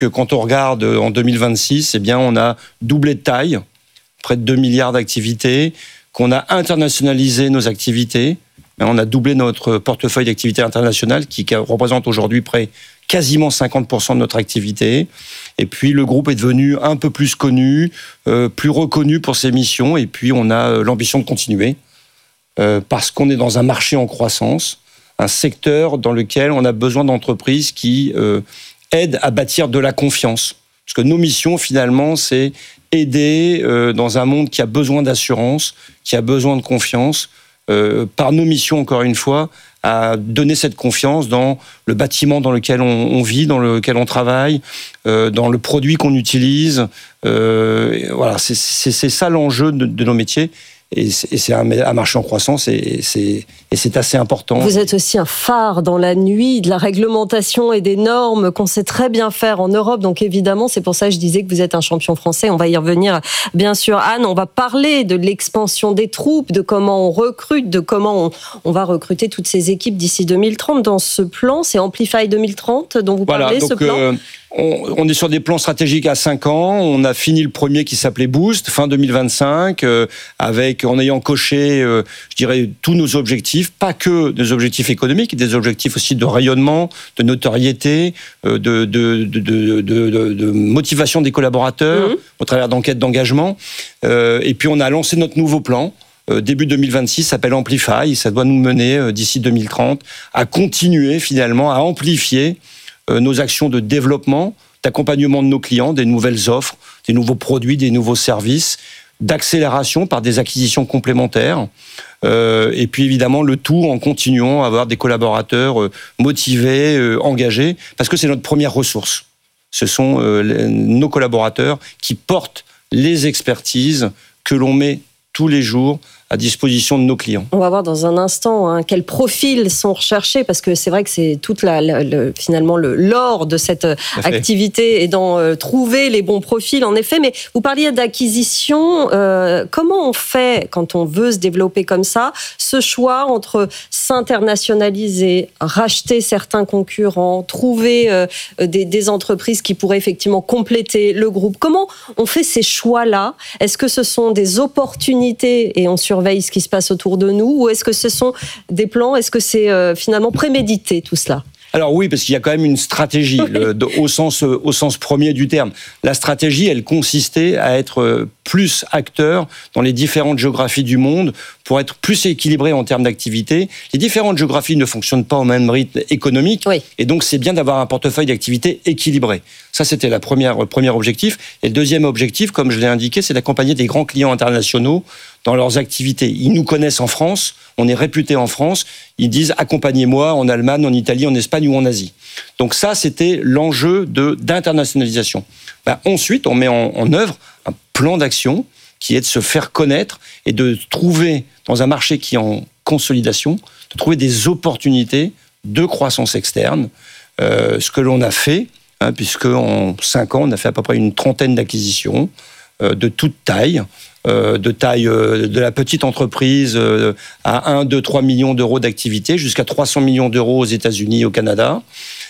que quand on regarde en 2026, eh bien, on a doublé de taille, près de 2 milliards d'activités, qu'on a internationalisé nos activités. On a doublé notre portefeuille d'activités internationales qui représente aujourd'hui quasiment 50% de notre activité. Et puis, le groupe est devenu un peu plus connu, plus reconnu pour ses missions. Et puis, on a l'ambition de continuer parce qu'on est dans un marché en croissance, un secteur dans lequel on a besoin d'entreprises qui aident à bâtir de la confiance. Parce que nos missions, finalement, c'est aider dans un monde qui a besoin d'assurance, qui a besoin de confiance, par nos missions, encore une fois, à donner cette confiance dans le bâtiment dans lequel on vit, dans lequel on travaille, dans le produit qu'on utilise. Voilà, c'est ça l'enjeu de nos métiers. Et c'est un marché en croissance et c'est assez important. Vous êtes aussi un phare dans la nuit de la réglementation et des normes qu'on sait très bien faire en Europe. Donc évidemment, c'est pour ça que je disais que vous êtes un champion français. On va y revenir, bien sûr. Anne, on va parler de l'expansion des troupes, de comment on recrute, de comment on va recruter toutes ces équipes d'ici 2030. Dans ce plan, c'est Amplify 2030 dont vous parlez, donc, ce plan on est sur des plans stratégiques à 5 ans. On a fini le premier qui s'appelait Boost, fin 2025, en ayant coché, je dirais, tous nos objectifs, pas que des objectifs économiques, des objectifs aussi de rayonnement, de notoriété, de motivation des collaborateurs, au travers d'enquêtes d'engagement. Et puis on a lancé notre nouveau plan. Début 2026, s'appelle Amplify. Ça doit nous mener, d'ici 2030, à continuer finalement, à amplifier nos actions de développement, d'accompagnement de nos clients, des nouvelles offres, des nouveaux produits, des nouveaux services, d'accélération par des acquisitions complémentaires. Et puis évidemment, le tout en continuant à avoir des collaborateurs motivés, engagés, parce que c'est notre première ressource. Ce sont nos collaborateurs qui portent les expertises que l'on met tous les jours à disposition de nos clients. On va voir dans un instant quels profils sont recherchés, parce que c'est vrai que c'est toute finalement l'or de cette activité et d'en trouver les bons profils, en effet. Mais vous parliez d'acquisition. Comment on fait, quand on veut se développer comme ça, ce choix entre s'internationaliser, racheter certains concurrents, trouver des entreprises qui pourraient effectivement compléter le groupe? Comment on fait ces choix-là? Est-ce que ce sont des opportunités et on surveille ce qui se passe autour de nous, ou est-ce que ce sont des plans, est-ce que c'est finalement prémédité tout cela? Alors oui, parce qu'il y a quand même une stratégie au sens premier du terme. La stratégie, elle consistait à être plus acteur dans les différentes géographies du monde pour être plus équilibré en termes d'activité. Les différentes géographies ne fonctionnent pas au même rythme économique, et donc c'est bien d'avoir un portefeuille d'activités équilibré. Ça, c'était le premier objectif. Et le deuxième objectif, comme je l'ai indiqué, c'est d'accompagner des grands clients internationaux dans leurs activités. Ils nous connaissent en France, on est réputé en France, ils disent « accompagnez-moi en Allemagne, en Italie, en Espagne ou en Asie ». Donc ça, c'était l'enjeu d'internationalisation. Ensuite, on met en œuvre un plan d'action qui est de se faire connaître et de trouver, dans un marché qui est en consolidation, de trouver des opportunités de croissance externe, ce que l'on a fait, puisque en 5 ans, on a fait à peu près une trentaine d'acquisitions de toute taille, de la petite entreprise à 1, 2, 3 millions d'euros d'activité jusqu'à 300 millions d'euros aux États-Unis et au Canada,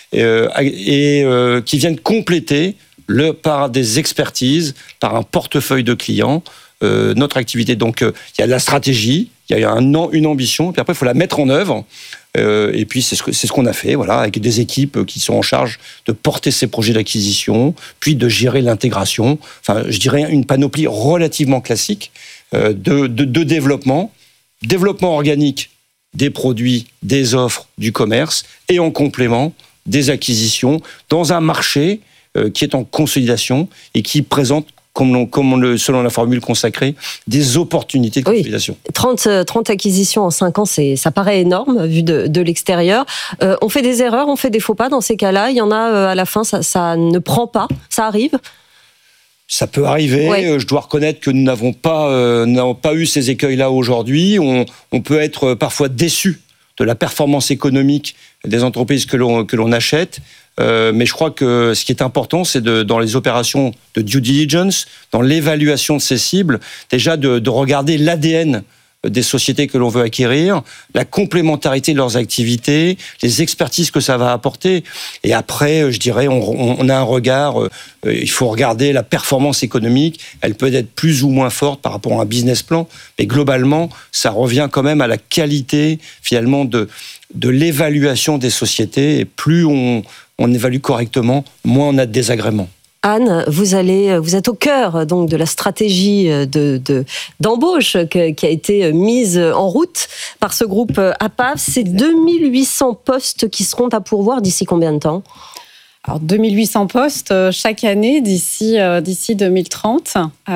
et qui viennent compléter par des expertises, par un portefeuille de clients, notre activité. Donc, il y a la stratégie, il y a une ambition, puis après, il faut la mettre en œuvre. Et puis, c'est ce qu'on a fait, voilà, avec des équipes qui sont en charge de porter ces projets d'acquisition, puis de gérer l'intégration. Enfin, je dirais une panoplie relativement classique de développement organique des produits, des offres, du commerce, et en complément des acquisitions dans un marché qui est en consolidation et qui présente, selon la formule consacrée, des opportunités de consolidation. 30 acquisitions en 5 ans, ça paraît énorme vu de l'extérieur. On fait des erreurs, on fait des faux pas dans ces cas-là. Il y en a à la fin, ça ne prend pas, ça arrive. Ça peut arriver. Ouais. Je dois reconnaître que nous n'avons pas eu ces écueils-là aujourd'hui. On peut être parfois déçu de la performance économique des entreprises que l'on achète. Mais je crois que ce qui est important, c'est dans les opérations de due diligence, dans l'évaluation de ces cibles, déjà de regarder l'ADN des sociétés que l'on veut acquérir, la complémentarité de leurs activités, les expertises que ça va apporter. Et après, je dirais, on a un regard, il faut regarder la performance économique, elle peut être plus ou moins forte par rapport à un business plan, mais globalement, ça revient quand même à la qualité, finalement, de l'évaluation des sociétés. Et plus on évalue correctement, moins on a de désagréments. Anne, vous êtes au cœur donc de la stratégie d'embauche qui a été mise en route par ce groupe APAV. C'est 2800 postes qui seront à pourvoir d'ici combien de temps ? Alors 2800 postes chaque année d'ici 2030.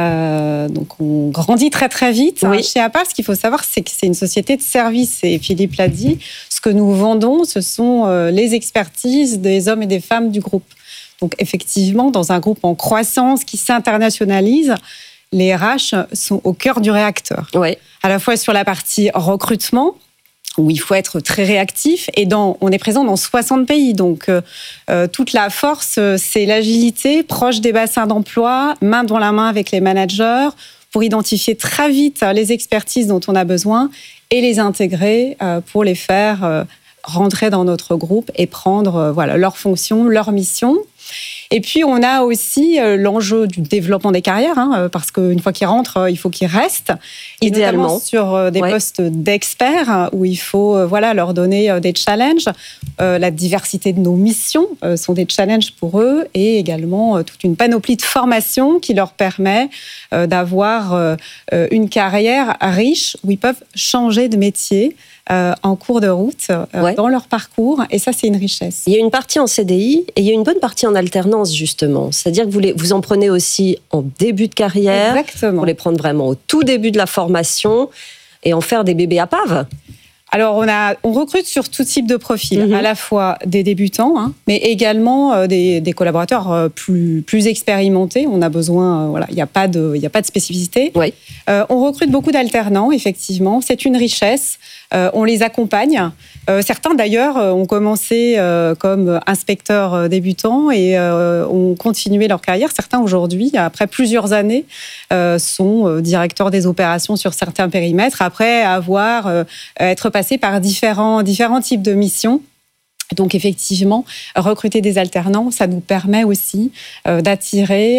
Donc on grandit très très vite. Oui. Chez APAV, ce qu'il faut savoir, c'est que c'est une société de services. Et Philippe l'a dit, ce que nous vendons, ce sont les expertises des hommes et des femmes du groupe. Donc effectivement, dans un groupe en croissance qui s'internationalise, les RH sont au cœur du réacteur. Oui. À la fois sur la partie recrutement, où il faut être très réactif, et on est présent dans 60 pays. Donc toute la force, c'est l'agilité, proche des bassins d'emploi, main dans la main avec les managers, pour identifier très vite les expertises dont on a besoin et les intégrer pour les faire rentrer dans notre groupe et prendre leurs fonctions, leurs missions. Et puis, on a aussi l'enjeu du développement des carrières, parce qu'une fois qu'ils rentrent, il faut qu'ils restent. Idéalement. Sur des postes d'experts, où il faut leur donner des challenges. La diversité de nos missions sont des challenges pour eux, et également toute une panoplie de formations qui leur permet d'avoir une carrière riche, où ils peuvent changer de métier en cours de route, dans leur parcours, et ça, c'est une richesse. Il y a une partie en CDI et il y a une bonne partie en alternance, justement. C'est-à-dire que vous en prenez aussi en début de carrière. Exactement. Pour les prendre vraiment au tout début de la formation et en faire des bébés APAV. Alors, on recrute sur tout type de profil, à la fois des débutants, mais également des collaborateurs plus expérimentés. On a besoin, il n'y a pas de spécificité. Oui. On recrute beaucoup d'alternants, effectivement. C'est une richesse. On les accompagne. Certains, d'ailleurs, ont commencé comme inspecteurs débutants et ont continué leur carrière. Certains, aujourd'hui, après plusieurs années, sont directeurs des opérations sur certains périmètres, après être passés par différents types de missions. Donc effectivement, recruter des alternants, ça nous permet aussi d'attirer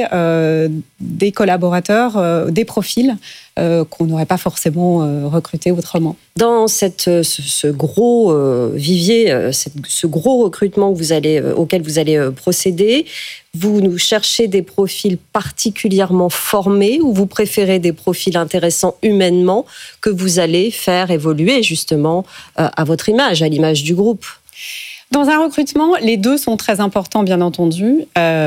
des collaborateurs, des profils qu'on n'aurait pas forcément recrutés autrement. Dans ce gros vivier, ce gros recrutement auquel vous allez procéder, vous nous cherchez des profils particulièrement formés ou vous préférez des profils intéressants humainement que vous allez faire évoluer justement à votre image, à l'image du groupe ? Dans un recrutement, les deux sont très importants, bien entendu.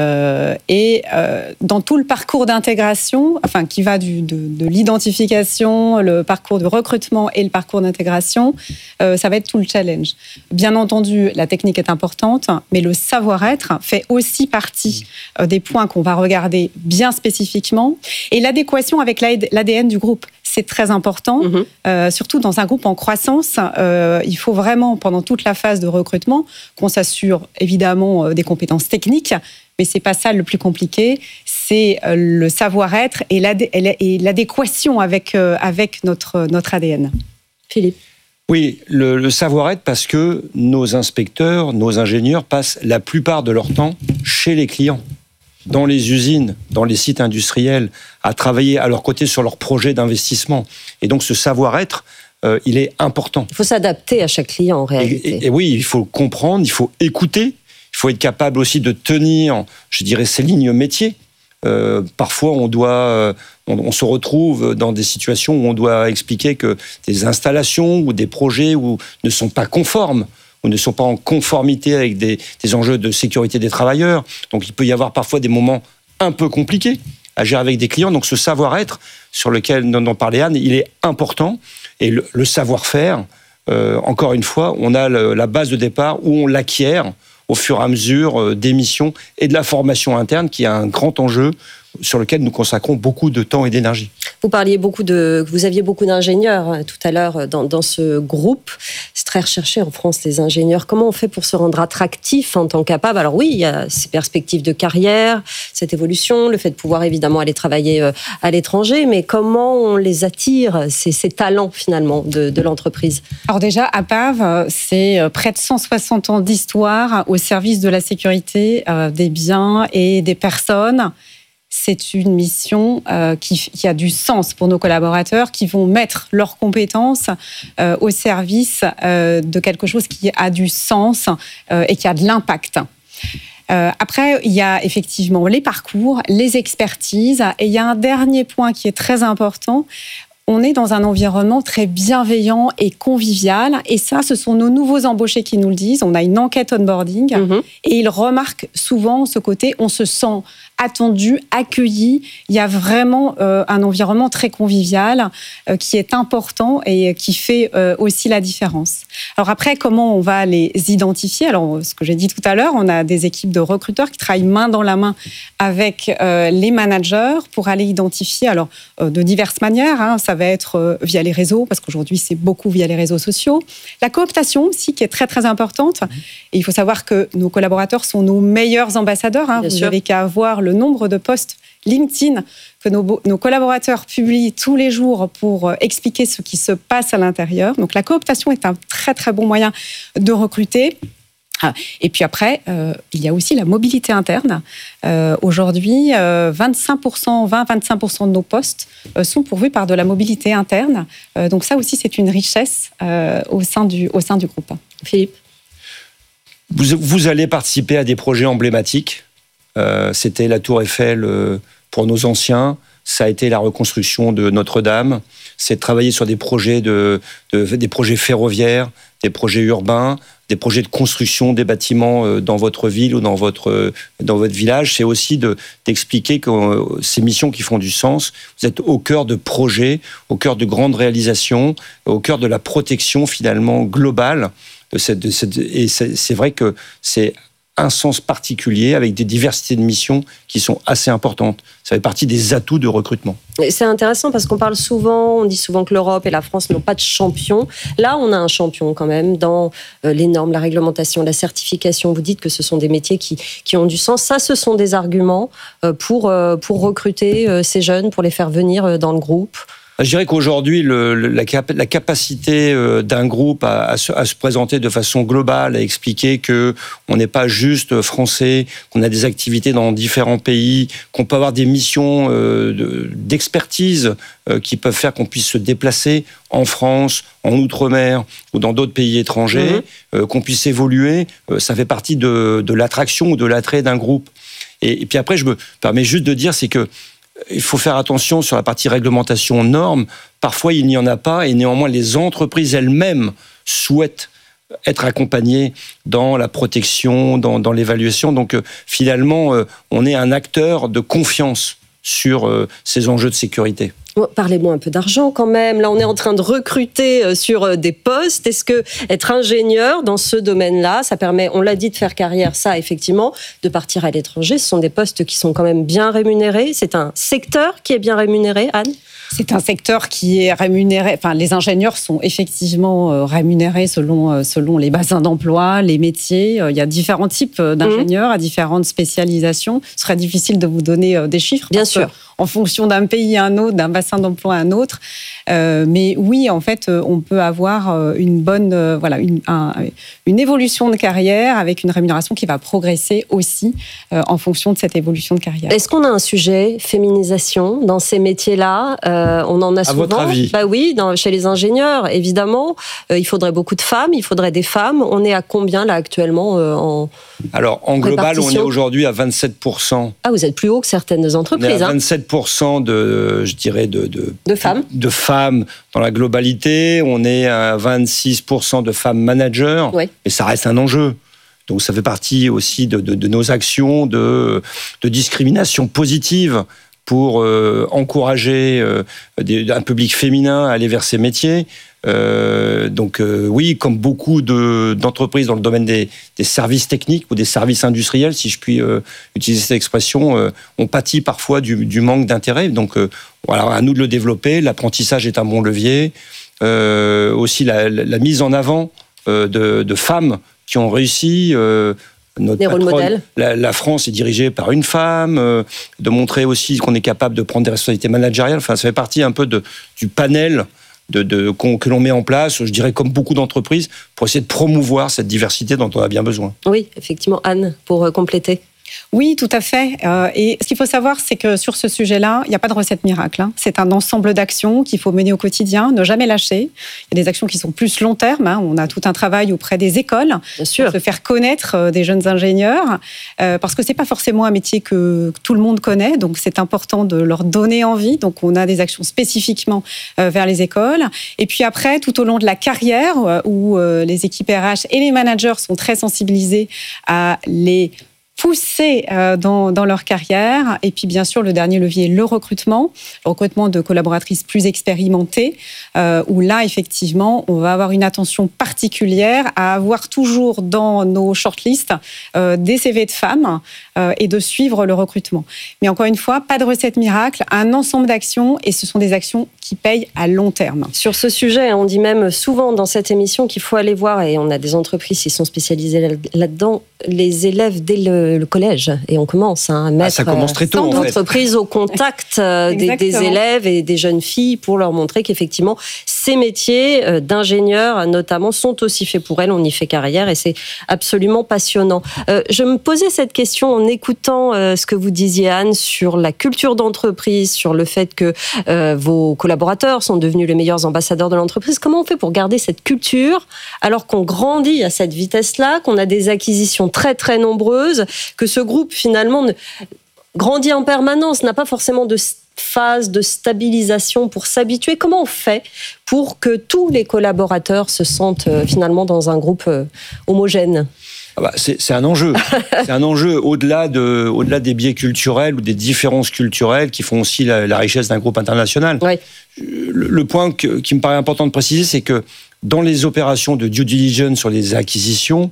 Et dans tout le parcours d'intégration, qui va de l'identification, le parcours de recrutement et le parcours d'intégration, ça va être tout le challenge. Bien entendu, la technique est importante, mais le savoir-être fait aussi partie des points qu'on va regarder bien spécifiquement. Et l'adéquation avec l'ADN du groupe, c'est très important, surtout dans un groupe en croissance. Il faut vraiment, pendant toute la phase de recrutement, qu'on s'assure évidemment des compétences techniques, mais c'est pas ça le plus compliqué, c'est le savoir-être et l'adéquation avec notre ADN. Philippe. Oui, le savoir-être, parce que nos inspecteurs, nos ingénieurs passent la plupart de leur temps chez les clients, dans les usines, dans les sites industriels, à travailler à leur côté sur leurs projets d'investissement. Et donc ce savoir-être, il est important. Il faut s'adapter à chaque client en réalité. Et oui, il faut comprendre, il faut écouter, il faut être capable aussi de tenir, je dirais, ces lignes métiers. Parfois, on se retrouve dans des situations où on doit expliquer que des installations ou des projets ne sont pas conformes ou ne sont pas en conformité avec des enjeux de sécurité des travailleurs. Donc, il peut y avoir parfois des moments un peu compliqués à gérer avec des clients. Donc, ce savoir-être sur lequel dont parlait Anne, il est important. Et le savoir-faire, encore une fois, on a la base de départ où on l'acquiert au fur et à mesure des missions et de la formation interne, qui est un grand enjeu sur lequel nous consacrons beaucoup de temps et d'énergie. Vous parliez vous aviez beaucoup d'ingénieurs tout à l'heure dans ce groupe. C'est très recherché en France, les ingénieurs. Comment on fait pour se rendre attractif en tant qu'APAV? Alors oui, il y a ces perspectives de carrière, cette évolution, le fait de pouvoir évidemment aller travailler à l'étranger, mais comment on les attire, ces talents finalement de l'entreprise? Alors déjà, APAV, c'est près de 160 ans d'histoire au service de la sécurité des biens et des personnes. C'est une mission qui a du sens pour nos collaborateurs, qui vont mettre leurs compétences au service de quelque chose qui a du sens et qui a de l'impact. Après, il y a effectivement les parcours, les expertises, et il y a un dernier point qui est très important. On est dans un environnement très bienveillant et convivial. Et ça, ce sont nos nouveaux embauchés qui nous le disent. On a une enquête onboarding et ils remarquent souvent ce côté, on se sent attendu, accueilli. Il y a vraiment un environnement très convivial qui est important et qui fait aussi la différence. Alors après, comment on va les identifier? Alors, ce que j'ai dit tout à l'heure, on a des équipes de recruteurs qui travaillent main dans la main avec les managers pour aller identifier, alors de diverses manières. Ça va être via les réseaux, parce qu'aujourd'hui, c'est beaucoup via les réseaux sociaux. La cooptation aussi, qui est très, très importante. Et il faut savoir que nos collaborateurs sont nos meilleurs ambassadeurs. Vous n'avez qu'à voir le nombre de posts LinkedIn que nos collaborateurs publient tous les jours pour expliquer ce qui se passe à l'intérieur. Donc, la cooptation est un très, très bon moyen de recruter. Et puis après, il y a aussi la mobilité interne. Aujourd'hui, 20-25% de nos postes sont pourvus par de la mobilité interne. Donc ça aussi, c'est une richesse au sein du groupe. Philippe? Vous allez participer à des projets emblématiques. C'était la Tour Eiffel pour nos anciens. Ça a été la reconstruction de Notre-Dame. C'est de travailler sur des projets, des projets ferroviaires, des projets urbains, des projets de construction des bâtiments dans votre ville ou dans votre village. C'est aussi d'expliquer que ces missions qui font du sens, vous êtes au cœur de projets, au cœur de grandes réalisations, au cœur de la protection finalement globale. Et c'est vrai que c'est un sens particulier avec des diversités de missions qui sont assez importantes. Ça fait partie des atouts de recrutement. C'est intéressant parce qu'on on dit souvent que l'Europe et la France n'ont pas de champion. Là, on a un champion quand même dans les normes, la réglementation, la certification. Vous dites que ce sont des métiers qui ont du sens. Ça, ce sont des arguments pour recruter ces jeunes, pour les faire venir dans le groupe. Je dirais qu'aujourd'hui, la capacité d'un groupe à se présenter de façon globale, à expliquer que on n'est pas juste français, qu'on a des activités dans différents pays, qu'on peut avoir des missions d'expertise qui peuvent faire qu'on puisse se déplacer en France, en Outre-mer ou dans d'autres pays étrangers, qu'on puisse évoluer, ça fait partie de l'attraction ou de l'attrait d'un groupe. Et puis après, je me permets juste de dire, c'est que il faut faire attention sur la partie réglementation normes. Parfois, il n'y en a pas et néanmoins, les entreprises elles-mêmes souhaitent être accompagnées dans la protection, dans l'évaluation. Donc, finalement, on est un acteur de confiance sur ces enjeux de sécurité. Parlez-moi un peu d'argent quand même. Là, on est en train de recruter sur des postes. Est-ce que être ingénieur dans ce domaine-là, ça permet, on l'a dit, de faire carrière, ça, effectivement, de partir à l'étranger? Ce sont des postes qui sont quand même bien rémunérés. C'est un secteur qui est bien rémunéré, Anne? C'est un secteur qui est rémunéré. Enfin, les ingénieurs sont effectivement rémunérés selon les bassins d'emploi, les métiers. Il y a différents types d'ingénieurs à différentes spécialisations. Ce serait difficile de vous donner des chiffres. Bien sûr. En fonction d'un pays à un autre, d'un bassin d'emploi à un autre. Mais oui, en fait, on peut avoir une bonne, une évolution de carrière avec une rémunération qui va progresser aussi en fonction de cette évolution de carrière. Est-ce qu'on a un sujet féminisation dans ces métiers-là? On en a souvent. À votre avis? Bah oui, chez les ingénieurs, évidemment. Il faudrait beaucoup de femmes, il faudrait des femmes. On est à combien là actuellement Alors, en global, on est aujourd'hui à 27%. Ah, vous êtes plus haut que certaines entreprises. On est à 27% de femmes. De femmes dans la globalité. On est à 26% de femmes managers. Oui. Et ça reste un enjeu. Donc, ça fait partie aussi de nos actions de discrimination positive pour encourager un public féminin à aller vers ces métiers. Oui, comme beaucoup d'entreprises dans le domaine des services techniques ou des services industriels, si je puis utiliser cette expression, on pâtit parfois du manque d'intérêt. Donc voilà, à nous de le développer. L'apprentissage est un bon levier. Aussi la mise en avant de femmes qui ont réussi. Notre rôles modèles. La France est dirigée par une femme, de montrer aussi qu'on est capable de prendre des responsabilités managériales. Enfin, ça fait partie un peu du panel que l'on met en place, je dirais comme beaucoup d'entreprises, pour essayer de promouvoir cette diversité dont on a bien besoin. Oui, effectivement. Anne, pour compléter. Oui, tout à fait. Et ce qu'il faut savoir, c'est que sur ce sujet-là, il n'y a pas de recette miracle. C'est un ensemble d'actions qu'il faut mener au quotidien, ne jamais lâcher. Il y a des actions qui sont plus long terme. On a tout un travail auprès des écoles, bien sûr, pour se faire connaître des jeunes ingénieurs, parce que c'est pas forcément un métier que tout le monde connaît. Donc c'est important de leur donner envie. Donc on a des actions spécifiquement vers les écoles. Et puis après, tout au long de la carrière, où les équipes RH et les managers sont très sensibilisés à les pousser dans leur carrière. Et puis, bien sûr, le dernier levier, le recrutement de collaboratrices plus expérimentées, où là, effectivement, on va avoir une attention particulière à avoir toujours dans nos shortlists des CV de femmes et de suivre le recrutement. Mais encore une fois, pas de recette miracle, un ensemble d'actions, et ce sont des actions qui payent à long terme. Sur ce sujet, on dit même souvent dans cette émission qu'il faut aller voir, et on a des entreprises qui sont spécialisées là-dedans, les élèves dès le collège. Et on commence à mettre ça commence très tôt, l'entreprise au contact des élèves et des jeunes filles pour leur montrer qu'effectivement, ces métiers d'ingénieur, notamment, sont aussi faits pour elles. On y fait carrière et c'est absolument passionnant. Je me posais cette question en écoutant ce que vous disiez, Anne, sur la culture d'entreprise, sur le fait que vos collaborateurs sont devenus les meilleurs ambassadeurs de l'entreprise. Comment on fait pour garder cette culture alors qu'on grandit à cette vitesse-là, qu'on a des acquisitions très très nombreuses, que ce groupe finalement grandit en permanence, n'a pas forcément de phase de stabilisation pour s'habituer? Comment on fait pour que tous les collaborateurs se sentent finalement dans un groupe homogène? C'est un enjeu. C'est un enjeu au-delà des biais culturels ou des différences culturelles qui font aussi la richesse d'un groupe international. Oui. Le point qui me paraît important de préciser, c'est que dans les opérations de due diligence sur les acquisitions,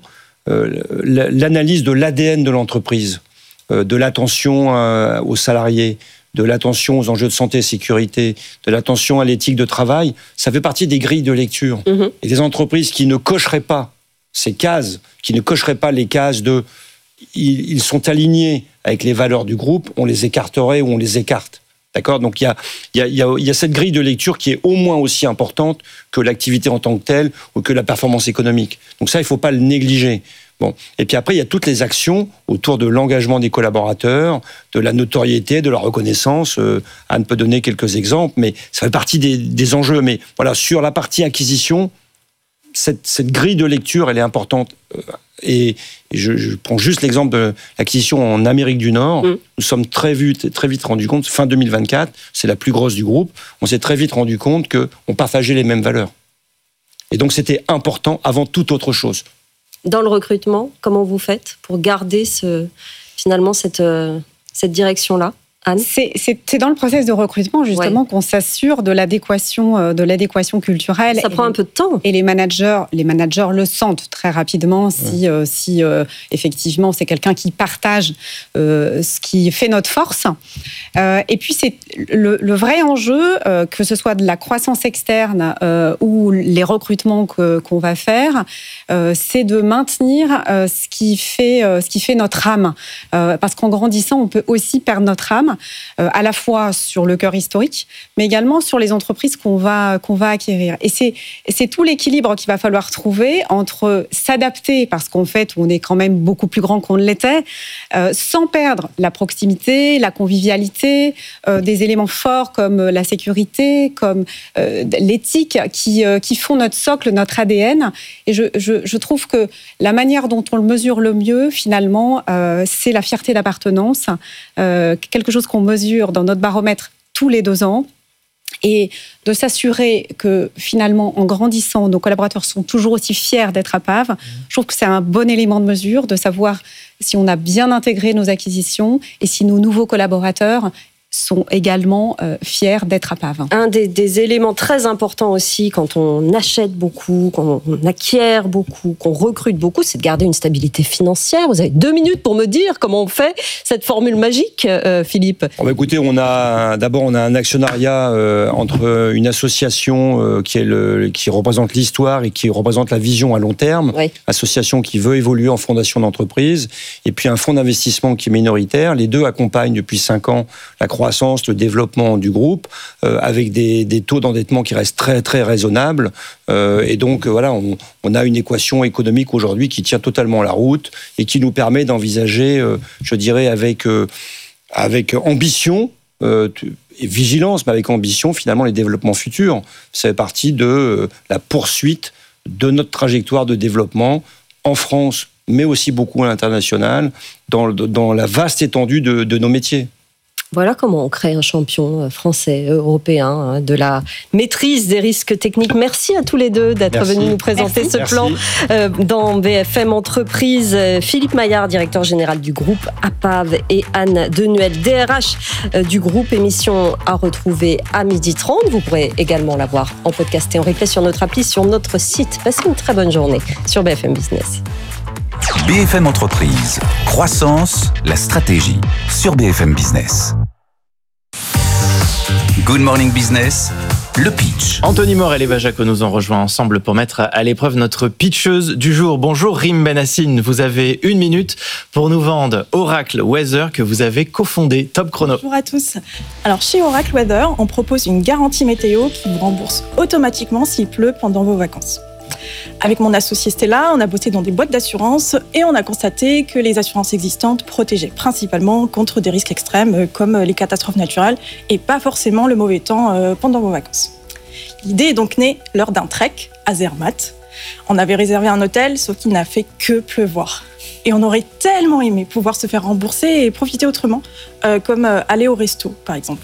l'analyse de l'ADN de l'entreprise, de l'attention aux salariés, de l'attention aux enjeux de santé et sécurité, de l'attention à l'éthique de travail, ça fait partie des grilles de lecture. Mmh. Et des entreprises qui ne cocheraient pas ces cases, qui ne cocheraient pas les cases de ils sont alignés avec les valeurs du groupe, on les écarterait ou on les écarte. D'accord ? Donc il y a cette grille de lecture qui est au moins aussi importante que l'activité en tant que telle ou que la performance économique. Donc ça, il ne faut pas le négliger. Bon. Et puis après, il y a toutes les actions autour de l'engagement des collaborateurs, de la notoriété, de la reconnaissance. Anne peut donner quelques exemples, mais ça fait partie des enjeux. Mais voilà, sur la partie acquisition, cette grille de lecture, elle est importante. Et je prends juste l'exemple de l'acquisition en Amérique du Nord. Nous sommes très vite rendus compte, fin 2024, c'est la plus grosse du groupe, on s'est très vite rendu compte qu'on partageait les mêmes valeurs. Et donc c'était important avant toute autre chose. Dans le recrutement, comment vous faites pour garder finalement cette direction-là ? Anne ? C'est dans le process de recrutement justement qu'on s'assure de l'adéquation culturelle. Ça prend un peu de temps. Et les managers le sentent très rapidement si effectivement c'est quelqu'un qui partage ce qui fait notre force. Et puis c'est le vrai enjeu, que ce soit de la croissance externe ou les recrutements qu'on va faire, c'est de maintenir ce qui fait notre âme. Parce qu'en grandissant, on peut aussi perdre notre âme. À la fois sur le cœur historique, mais également sur les entreprises qu'on va acquérir. Et c'est tout l'équilibre qu'il va falloir trouver entre s'adapter, parce qu'en fait, on est quand même beaucoup plus grand qu'on ne l'était, sans perdre la proximité, la convivialité, des éléments forts comme la sécurité, comme l'éthique, qui font notre socle, notre ADN. Et je trouve que la manière dont on le mesure le mieux, finalement, c'est la fierté d'appartenance, quelque chose qu'on mesure dans notre baromètre tous les 2 ans, et de s'assurer que finalement, en grandissant, nos collaborateurs sont toujours aussi fiers d'être à PAV. Je trouve que c'est un bon élément de mesure, de savoir si on a bien intégré nos acquisitions et si nos nouveaux collaborateurs sont également fiers d'être à Pave. Un des éléments très importants aussi quand on achète beaucoup, quand on acquiert beaucoup, qu'on recrute beaucoup, c'est de garder une stabilité financière. Vous avez 2 minutes pour me dire comment on fait cette formule magique, Philippe. Écoutez, on a un actionnariat entre une association qui représente l'histoire et qui représente la vision à long terme, oui. Association qui veut évoluer en fondation d'entreprise, et puis un fonds d'investissement qui est minoritaire. Les deux accompagnent depuis 5 ans la croissance, le développement du groupe, avec des taux d'endettement qui restent très très raisonnables. Et donc voilà, on a une équation économique aujourd'hui qui tient totalement la route et qui nous permet d'envisager, je dirais, avec ambition et vigilance, mais avec ambition, finalement, les développements futurs. Ça fait partie de la poursuite de notre trajectoire de développement en France, mais aussi beaucoup à l'international, dans la vaste étendue de nos métiers. Voilà comment on crée un champion français, européen, de la maîtrise des risques techniques. Merci à tous les deux d'être venus nous présenter ce plan dans BFM Entreprises. Philippe Maillard, directeur général du groupe APAV, et Anne Denuel, DRH du groupe. Émission à retrouver à 12h30. Vous pourrez également la voir en podcast et en replay sur notre appli, sur notre site. Passez une très bonne journée sur BFM Business. BFM Entreprises, croissance, la stratégie sur BFM Business. Good Morning Business, le pitch. Anthony Morel et Eva Jaco nous ont rejoints ensemble pour mettre à l'épreuve notre pitcheuse du jour. Bonjour Rim Benassine, vous avez 1 minute pour nous vendre Oracle Weather que vous avez cofondé. Top chrono. Bonjour à tous. Alors chez Oracle Weather, on propose une garantie météo qui vous rembourse automatiquement s'il pleut pendant vos vacances. Avec mon associé Stella, on a bossé dans des boîtes d'assurance et on a constaté que les assurances existantes protégeaient principalement contre des risques extrêmes comme les catastrophes naturelles et pas forcément le mauvais temps pendant vos vacances. L'idée est donc née lors d'un trek à Zermatt. On avait réservé un hôtel, sauf qu'il n'a fait que pleuvoir. Et on aurait tellement aimé pouvoir se faire rembourser et profiter autrement, comme aller au resto par exemple.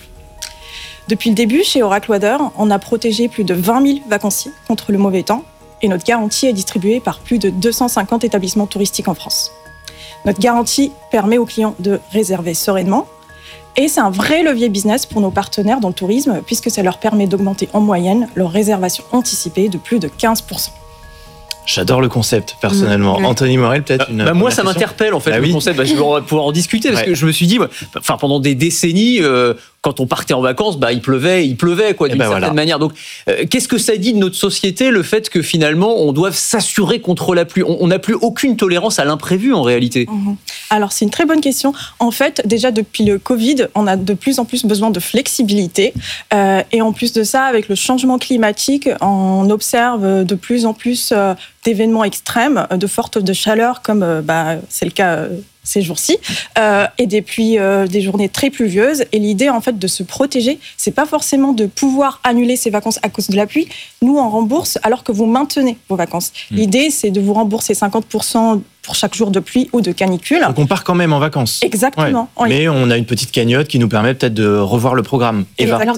Depuis le début, chez Oracle Weather, on a protégé plus de 20 000 vacanciers contre le mauvais temps. Et notre garantie est distribuée par plus de 250 établissements touristiques en France. Notre garantie permet aux clients de réserver sereinement. Et c'est un vrai levier business pour nos partenaires dans le tourisme, puisque ça leur permet d'augmenter en moyenne leur réservation anticipée de plus de 15%. J'adore le concept, personnellement. Anthony Morel, peut-être moi, ça m'interpelle, en fait, le concept. Je vais pouvoir en discuter, parce que je me suis dit, pendant des décennies, quand on partait en vacances, il pleuvait, d'une certaine manière. Donc, qu'est-ce que ça dit de notre société, le fait que finalement, on doive s'assurer contre la pluie? On n'a plus aucune tolérance à l'imprévu, en réalité. Alors, c'est une très bonne question. En fait, déjà, depuis le Covid, on a de plus en plus besoin de flexibilité. Et en plus de ça, avec le changement climatique, on observe de plus en plus d'événements extrêmes, de fortes de chaleur, comme c'est le cas ces jours-ci, et depuis des journées très pluvieuses. Et l'idée, en fait, de se protéger, c'est pas forcément de pouvoir annuler ses vacances à cause de la pluie. Nous, on rembourse alors que vous maintenez vos vacances. L'idée, c'est de vous rembourser 50% pour chaque jour de pluie ou de canicule. Donc on part quand même en vacances. Exactement. Ouais. Oui. Mais on a une petite cagnotte qui nous permet peut-être de revoir le programme. Eva. Alors,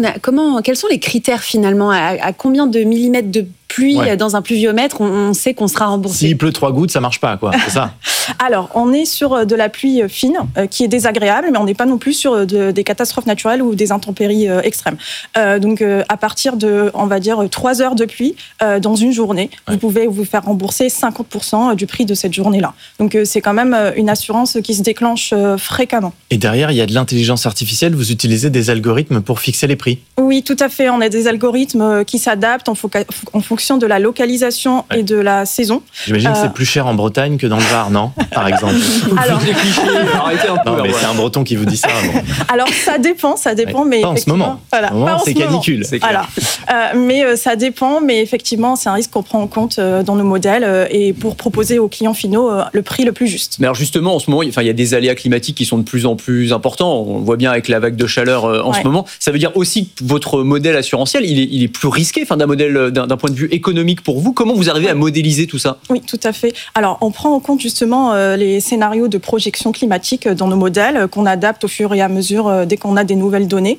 quels sont les critères finalement? À combien de millimètres de pluie dans un pluviomètre on sait qu'on sera remboursé? S'il pleut 3 gouttes, ça marche pas, quoi. C'est ça. Alors, on est sur de la pluie fine, qui est désagréable, mais on n'est pas non plus sur des catastrophes naturelles ou des intempéries extrêmes. Donc, à partir de, on va dire, 3 heures de pluie dans une journée, vous pouvez vous faire rembourser 50% du prix de cette journée-là. Donc, c'est quand même une assurance qui se déclenche fréquemment. Et derrière, il y a de l'intelligence artificielle. Vous utilisez des algorithmes pour fixer les prix? Oui, tout à fait. On a des algorithmes qui s'adaptent en fonction de la localisation et de la saison. J'imagine que c'est plus cher en Bretagne que dans le Var, non? Par exemple. Alors, arrêtez un peu. Non, mais c'est un Breton qui vous dit ça. Bon. Alors, ça dépend, mais pas en ce moment. Voilà, pas en c'est canicule. C'est voilà. Mais ça dépend, mais effectivement, c'est un risque qu'on prend en compte dans nos modèles et pour proposer aux clients finaux le prix le plus juste. Mais alors justement, en ce moment, il y a des aléas climatiques qui sont de plus en plus importants. On le voit bien avec la vague de chaleur en ce moment. Ça veut dire aussi que votre modèle assurantiel, il est plus risqué, d'un modèle, d'un point de vue économique pour vous. Comment vous arrivez à modéliser tout ça? Oui, tout à fait. Alors, on prend en compte justement les scénarios de projection climatique dans nos modèles qu'on adapte au fur et à mesure dès qu'on a des nouvelles données.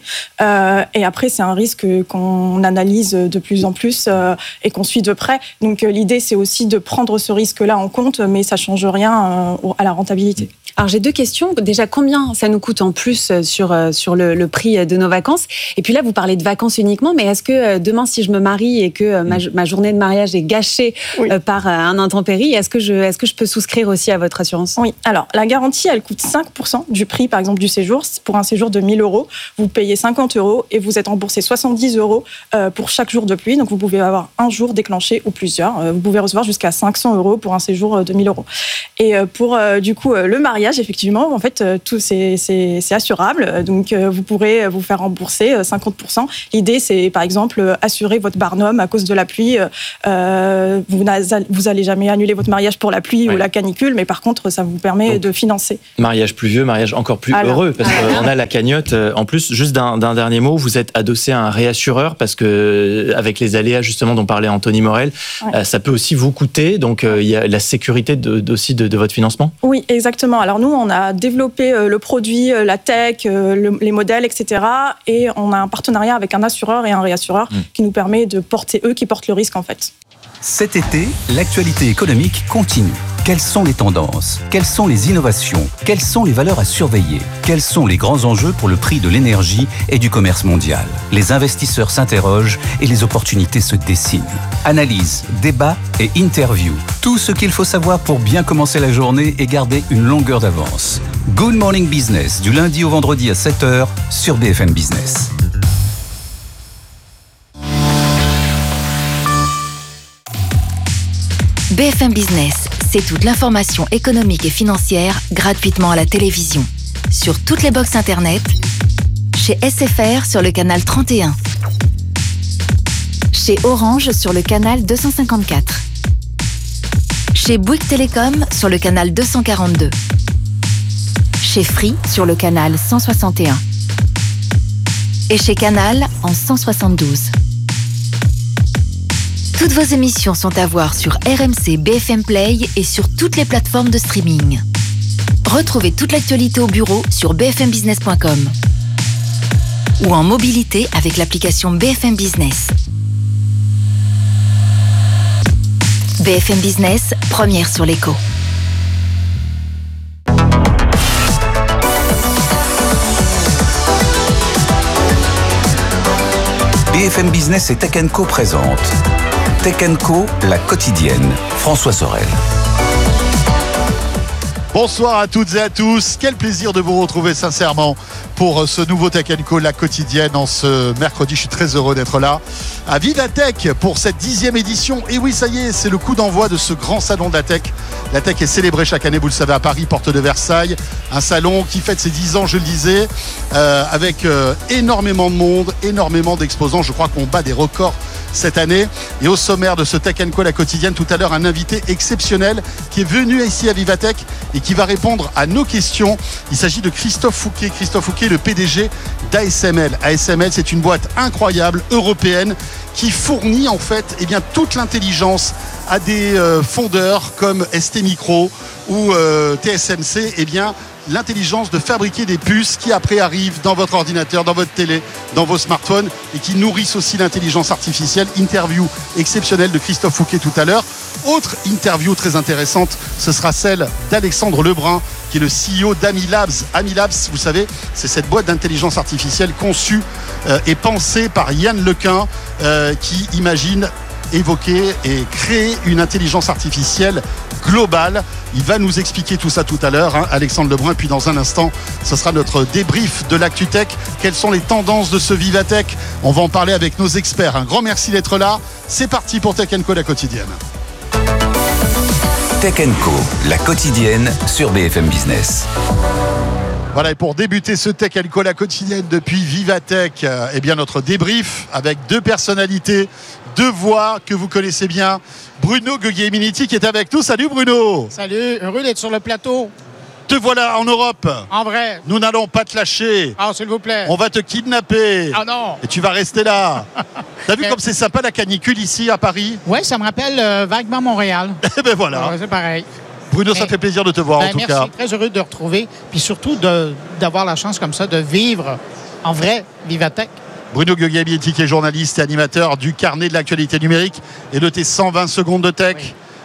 Et après, c'est un risque qu'on analyse de plus en plus et qu'on suit de près. Donc, l'idée, c'est aussi de prendre ce risque-là en compte, mais ça change rien à la rentabilité. Alors j'ai 2 questions. Déjà, combien ça nous coûte en plus sur le prix de nos vacances? Et puis là, vous parlez de vacances uniquement, mais est-ce que demain, si je me marie et que ma journée de mariage est gâchée par un intempérie, est-ce que je peux souscrire aussi à votre assurance? Oui. Alors la garantie, elle coûte 5% du prix, par exemple, du séjour. Pour un séjour de 1 000 €, vous payez 50 € et vous êtes remboursé 70 € pour chaque jour de pluie. Donc vous pouvez avoir un jour déclenché ou plusieurs. Vous pouvez recevoir jusqu'à 500 € pour un séjour de 1 000 €. Et pour du coup le mariage, effectivement, en fait, tout c'est assurable. Donc, vous pourrez vous faire rembourser 50%. L'idée, c'est, par exemple, assurer votre barnum à cause de la pluie. Vous allez jamais annuler votre mariage pour la pluie ou la canicule, mais par contre, ça vous permet de financer. Mariage pluvieux, mariage encore plus heureux, parce qu'on a la cagnotte. En plus, juste d'un dernier mot, vous êtes adossé à un réassureur, parce que avec les aléas, justement, dont parlait Anthony Morel, ça peut aussi vous coûter. Donc, il y a la sécurité aussi de votre financement. Oui, exactement. Alors nous, on a développé le produit, la tech, les modèles, etc. Et on a un partenariat avec un assureur et un réassureur qui nous permet de porter, eux qui portent le risque en fait. Cet été, l'actualité économique continue. Quelles sont les tendances? Quelles sont les innovations? Quelles sont les valeurs à surveiller? Quels sont les grands enjeux pour le prix de l'énergie et du commerce mondial? Les investisseurs s'interrogent et les opportunités se dessinent. Analyse, débat et interview. Tout ce qu'il faut savoir pour bien commencer la journée et garder une longueur d'avance. Good Morning Business, du lundi au vendredi à 7h sur BFM Business. BFM Business, c'est toute l'information économique et financière gratuitement à la télévision. Sur toutes les box internet, chez SFR sur le canal 31, chez Orange sur le canal 254, chez Bouygues Télécom sur le canal 242, chez Free sur le canal 161 et chez Canal en 172. Toutes vos émissions sont à voir sur RMC BFM Play et sur toutes les plateformes de streaming. Retrouvez toute l'actualité au bureau sur bfmbusiness.com ou en mobilité avec l'application BFM Business. BFM Business, première sur l'écho. BFM Business et Tech & Co présente Tech & Co, la quotidienne. François Sorel. Bonsoir à toutes et à tous. Quel plaisir de vous retrouver sincèrement pour ce nouveau Tech & Co, la quotidienne, en ce mercredi. Je suis très heureux d'être là à Vivatech pour cette 10e édition. Et oui, ça y est, c'est le coup d'envoi de ce grand salon de la tech. La tech est célébrée chaque année, vous le savez, à Paris, porte de Versailles. Un salon qui fête ses 10 ans, je le disais, avec énormément de monde, énormément d'exposants. Je crois qu'on bat des records cette année. Et au sommaire de ce Tech & Co, la quotidienne, tout à l'heure, un invité exceptionnel qui est venu ici à Vivatech et qui va répondre à nos questions. Il s'agit de Christophe Fouquet. Christophe Fouquet, le PDG d'ASML. ASML, c'est une boîte incroyable, européenne, qui fournit en fait toute l'intelligence à des fondeurs comme ST Micro ou TSMC. L'intelligence de fabriquer des puces qui après arrivent dans votre ordinateur, dans votre télé, dans vos smartphones et qui nourrissent aussi l'intelligence artificielle. Interview exceptionnelle de Christophe Fouquet tout à l'heure. Autre interview très intéressante, ce sera celle d'Alexandre Lebrun, qui est le CEO d'Amilabs. Amilabs, vous savez, c'est cette boîte d'intelligence artificielle conçue et pensée par Yann Lequin, qui imagine évoquer et créer une intelligence artificielle globale. Il va nous expliquer tout ça tout à l'heure, Alexandre Lebrun. Puis dans un instant, ce sera notre débrief de l'ActuTech. Quelles sont les tendances de ce Vivatech? On va en parler avec nos experts. Un grand merci d'être là. C'est parti pour Tech & Co, la quotidienne. Tech & Co, la quotidienne sur BFM Business. Voilà, et pour débuter ce Tech & Co, la quotidienne depuis Vivatech, notre débrief avec deux personnalités, deux voix que vous connaissez bien. Bruno Guglielminetti qui est avec nous. Salut Bruno. Salut, heureux d'être sur le plateau. Te voilà en Europe. En vrai. Nous n'allons pas te lâcher. Ah, s'il vous plaît. On va te kidnapper. Ah non. Et tu vas rester là. T'as vu comme c'est sympa la canicule ici à Paris? Ouais, ça me rappelle vaguement Montréal. Eh ben voilà. Ouais, c'est pareil. Bruno, ça fait plaisir de te voir en tout cas. Merci, très heureux de te retrouver. Puis surtout d'avoir la chance comme ça de vivre en vrai Vivatech. Bruno Guglielminetti qui est journaliste et animateur du carnet de l'actualité numérique et de tes 120 secondes de tech. Oui.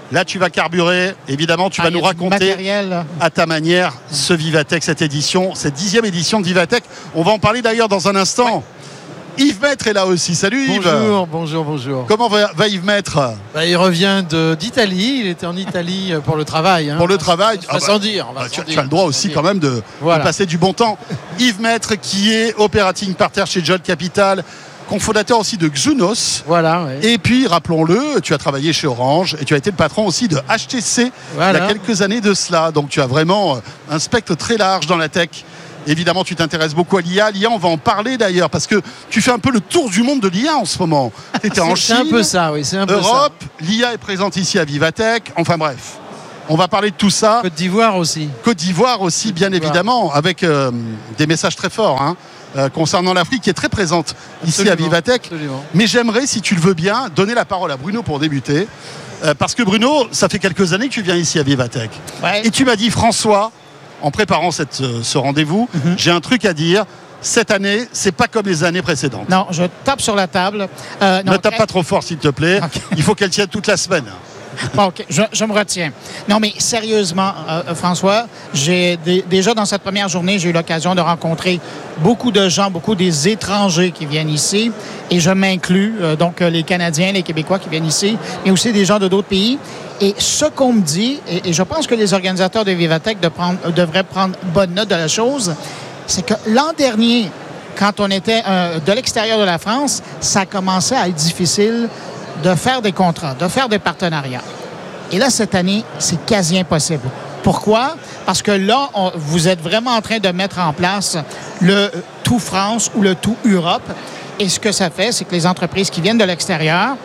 Là, tu vas carburer. Évidemment, tu vas nous raconter à ta manière ce Vivatech, cette 10e édition de Vivatech. On va en parler d'ailleurs dans un instant. Yves Maître est là aussi. Salut Yves. Bonjour. Comment va Yves Maître ? Il revient d'Italie. Il était en Italie pour le travail. Pour le travail. Sans dire. Tu as le droit aussi quand même de passer du bon temps. Yves Maître qui est operating partner chez Jolt Capital, cofondateur aussi de Xunos. Voilà. Oui. Et puis, rappelons-le, tu as travaillé chez Orange et tu as été le patron aussi de HTC il y a quelques années de cela. Donc, tu as vraiment un spectre très large dans la tech. Évidemment, tu t'intéresses beaucoup à l'IA. L'IA, on va en parler d'ailleurs, parce que tu fais un peu le tour du monde de l'IA en ce moment. Tu étais en Chine, c'est un peu ça, oui. C'est un peu Europe, ça. L'IA est présente ici à Vivatech. Enfin bref, on va parler de tout ça. Côte d'Ivoire aussi. Côte d'Ivoire aussi, bien évidemment, avec des messages très forts concernant l'Afrique, qui est très présente ici à Vivatech. Absolument. Mais j'aimerais, si tu le veux bien, donner la parole à Bruno pour débuter. Parce que Bruno, ça fait quelques années que tu viens ici à Vivatech. Ouais. Et tu m'as dit, François, en préparant ce rendez-vous, j'ai un truc à dire. Cette année, c'est pas comme les années précédentes. Non, je tape sur la table. Ne tape pas trop fort, s'il te plaît. Okay. Il faut qu'elle tienne toute la semaine. Bon, OK, je me retiens. Non, mais sérieusement, François, déjà dans cette première journée, j'ai eu l'occasion de rencontrer beaucoup de gens, beaucoup des étrangers qui viennent ici. Et je m'inclus, donc les Canadiens, les Québécois qui viennent ici, mais aussi des gens de d'autres pays. Et ce qu'on me dit, et je pense que les organisateurs de Vivatech devraient prendre bonne note de la chose, c'est que l'an dernier, quand on était de l'extérieur de la France, ça commençait à être difficile de faire des contrats, de faire des partenariats. Et là, cette année, c'est quasi impossible. Pourquoi? Parce que là, vous êtes vraiment en train de mettre en place le tout France ou le tout Europe. Et ce que ça fait, c'est que les entreprises qui viennent de l'extérieur,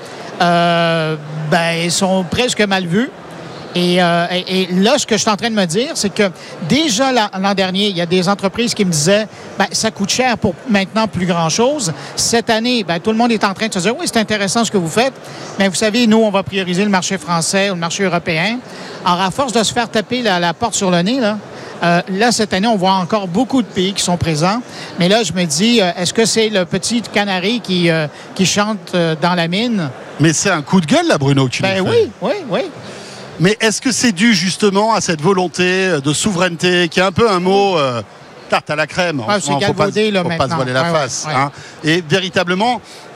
sont presque mal vues. Et là, ce que je suis en train de me dire, c'est que déjà l'an dernier, il y a des entreprises qui me disaient ça coûte cher pour maintenant plus grand-chose. Cette année, tout le monde est en train de se dire oui, c'est intéressant ce que vous faites, mais vous savez, nous, on va prioriser le marché français ou le marché européen. Alors, à force de se faire taper la porte sur le nez, là, cette année, on voit encore beaucoup de pays qui sont présents. Mais là, je me dis, est-ce que c'est le petit canari qui chante dans la mine? Mais c'est un coup de gueule, là, Bruno, que tu nous fais. Oui. Mais est-ce que c'est dû justement à cette volonté de souveraineté, qui est un peu un mot tarte à la crème? C'est galvaudé, il ne faut pas se voiler la face. Hein. Et véritablement,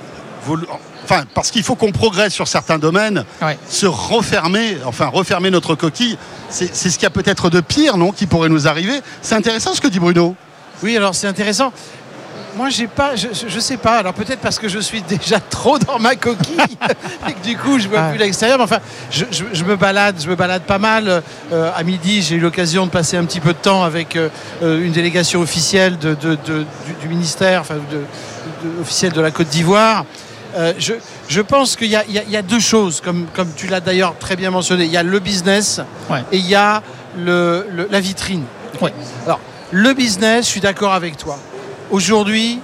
parce qu'il faut qu'on progresse sur certains domaines, se refermer notre coquille, c'est ce qu'il y a peut-être de pire, non, qui pourrait nous arriver. C'est intéressant ce que dit Bruno. Oui, alors c'est intéressant. Moi, je sais pas. Alors peut-être parce que je suis déjà trop dans ma coquille et que du coup, je vois plus l'extérieur. Mais enfin, je me balade pas mal. À midi, j'ai eu l'occasion de passer un petit peu de temps avec une délégation officielle du ministère, officielle de la Côte d'Ivoire. Je pense qu'il y a deux choses, comme tu l'as d'ailleurs très bien mentionné. Il y a le business et il y a la vitrine. Ouais. Alors, le business, je suis d'accord avec toi. Aujourd'hui,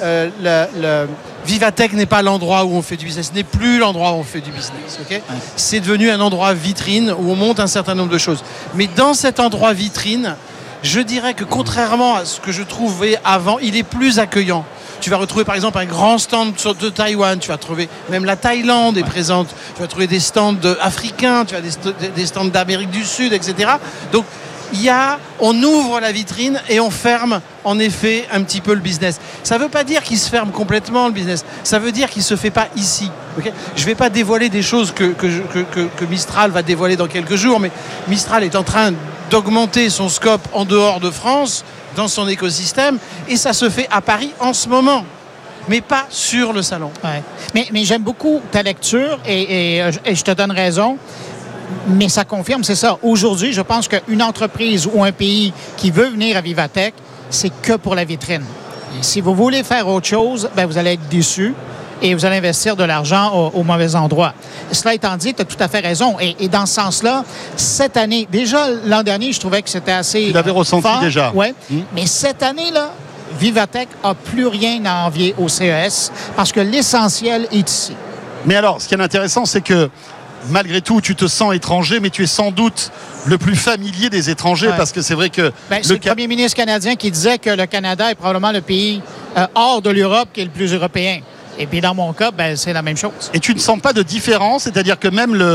Vivatech n'est pas l'endroit où on fait du business, ce n'est plus l'endroit où on fait du business. Okay ? C'est devenu un endroit vitrine où on monte un certain nombre de choses. Mais dans cet endroit vitrine, je dirais que contrairement à ce que je trouvais avant, il est plus accueillant. Tu vas retrouver par exemple un grand stand de Taïwan, tu vas trouver même la Thaïlande est présente, tu vas trouver des stands africains, tu vas des stands d'Amérique du Sud, etc. Donc, on ouvre la vitrine et on ferme en effet un petit peu le business. Ça ne veut pas dire qu'il se ferme complètement le business. Ça veut dire qu'il ne se fait pas ici. Okay ? Je ne vais pas dévoiler des choses que Mistral va dévoiler dans quelques jours, mais Mistral est en train d'augmenter son scope en dehors de France, dans son écosystème, et ça se fait à Paris en ce moment. Mais pas sur le salon. Ouais. Mais j'aime beaucoup ta lecture et je te donne raison. Mais ça confirme, c'est ça. Aujourd'hui, je pense qu'une entreprise ou un pays qui veut venir à Vivatech, c'est que pour la vitrine. Si vous voulez faire autre chose, vous allez être déçu et vous allez investir de l'argent au mauvais endroit. Cela étant dit, tu as tout à fait raison. Et dans ce sens-là, cette année, déjà l'an dernier, je trouvais que c'était assez Tu l'avais ressenti fort, déjà. Ouais. Mais cette année-là, Vivatech n'a plus rien à envier au CES parce que l'essentiel est ici. Mais alors, ce qui est intéressant, c'est que malgré tout, tu te sens étranger, mais tu es sans doute le plus familier des étrangers, parce que c'est vrai que... c'est le premier ministre canadien qui disait que le Canada est probablement le pays hors de l'Europe qui est le plus européen. Et puis dans mon cas, c'est la même chose. Et tu ne sens pas de différence, c'est-à-dire que même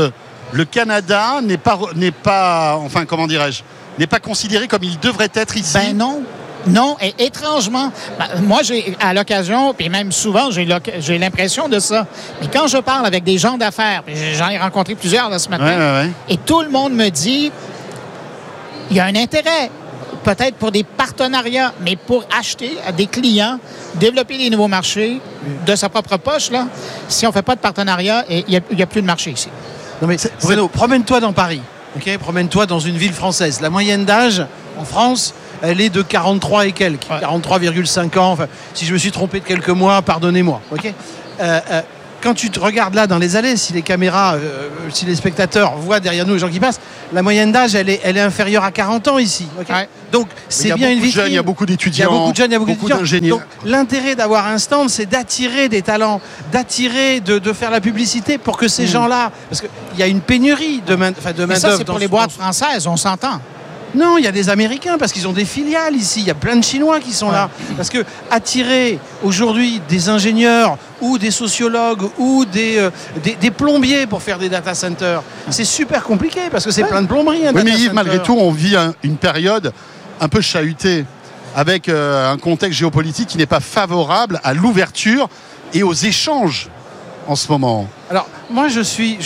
le Canada n'est pas, enfin, comment dirais-je, n'est pas considéré comme il devrait être ici? Ben non. Non, et étrangement, moi, à l'occasion, puis même souvent, j'ai l'impression de ça. Mais quand je parle avec des gens d'affaires, puis j'en ai rencontré plusieurs là, ce matin, et tout le monde me dit, il y a un intérêt, peut-être pour des partenariats, mais pour acheter à des clients, développer des nouveaux marchés de sa propre poche, là, si on ne fait pas de partenariat, il n'y a plus de marché ici. Non mais Bruno, promène-toi dans Paris, ok? Promène-toi dans une ville française. La moyenne d'âge en France, elle est de 43 et quelques, 43,5 ans. Enfin, si je me suis trompé de quelques mois, pardonnez-moi. Okay, quand tu te regardes là dans les allées, si les caméras, si les spectateurs voient derrière nous les gens qui passent, la moyenne d'âge, elle est inférieure à 40 ans ici. Okay, donc c'est bien une vitrine. Il y a beaucoup d'étudiants, il y a beaucoup de jeunes, il y a beaucoup d'ingénieurs. Donc l'intérêt d'avoir un stand, c'est d'attirer des talents, d'attirer, de faire la publicité pour que ces gens-là, parce qu'il y a une pénurie de main-d'œuvre. Mais ça, c'est pour les boîtes françaises, on s'entend. Non, il y a des Américains parce qu'ils ont des filiales ici. Il y a plein de Chinois qui sont là. Parce que attirer aujourd'hui des ingénieurs ou des sociologues ou des plombiers pour faire des data centers, c'est super compliqué parce que c'est plein de plomberies. Oui, mais Yves, malgré tout, on vit une période un peu chahutée avec un contexte géopolitique qui n'est pas favorable à l'ouverture et aux échanges en ce moment. Alors, moi, je suis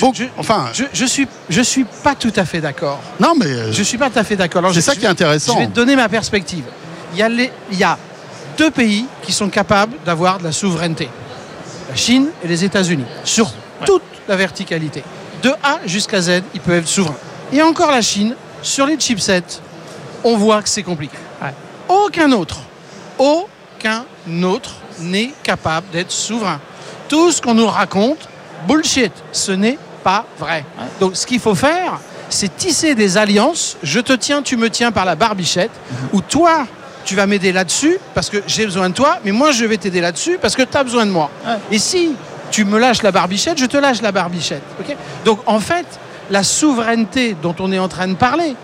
pas tout à fait d'accord. Non, mais je suis pas tout à fait d'accord. C'est ça qui est intéressant. Je vais te donner ma perspective. Il y a deux pays qui sont capables d'avoir de la souveraineté. La Chine et les États-Unis. Sur toute la verticalité. De A jusqu'à Z, ils peuvent être souverains. Et encore la Chine, sur les chipsets, on voit que c'est compliqué. Aucun autre n'est capable d'être souverain. Tout ce qu'on nous raconte, bullshit, ce n'est pas vrai. Donc ce qu'il faut faire, c'est tisser des alliances. Je te tiens, tu me tiens par la barbichette, où toi, tu vas m'aider là-dessus parce que j'ai besoin de toi, mais moi, je vais t'aider là-dessus parce que tu as besoin de moi. Et si tu me lâches la barbichette, je te lâche la barbichette. Okay, donc en fait, la souveraineté dont on est en train de parler,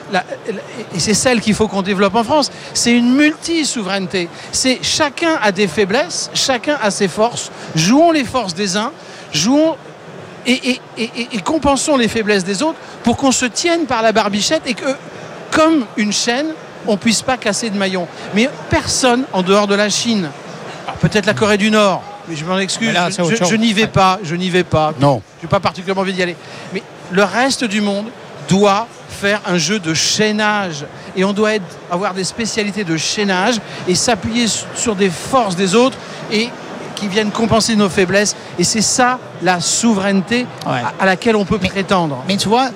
et c'est celle qu'il faut qu'on développe en France, c'est une multi-souveraineté. C'est chacun a des faiblesses, chacun a ses forces. Jouons les forces des uns, jouons et compensons les faiblesses des autres pour qu'on se tienne par la barbichette et que, comme une chaîne, on ne puisse pas casser de maillon. Mais personne en dehors de la Chine, peut-être la Corée du Nord, mais je m'en excuse, je n'y vais pas, Non. Je n'ai pas particulièrement envie d'y aller. Mais le reste du monde doit faire un jeu de chaînage et on doit avoir des spécialités de chaînage et s'appuyer sur des forces des autres et qui viennent compenser nos faiblesses et c'est ça la souveraineté à laquelle on peut prétendre. Mais tu vois,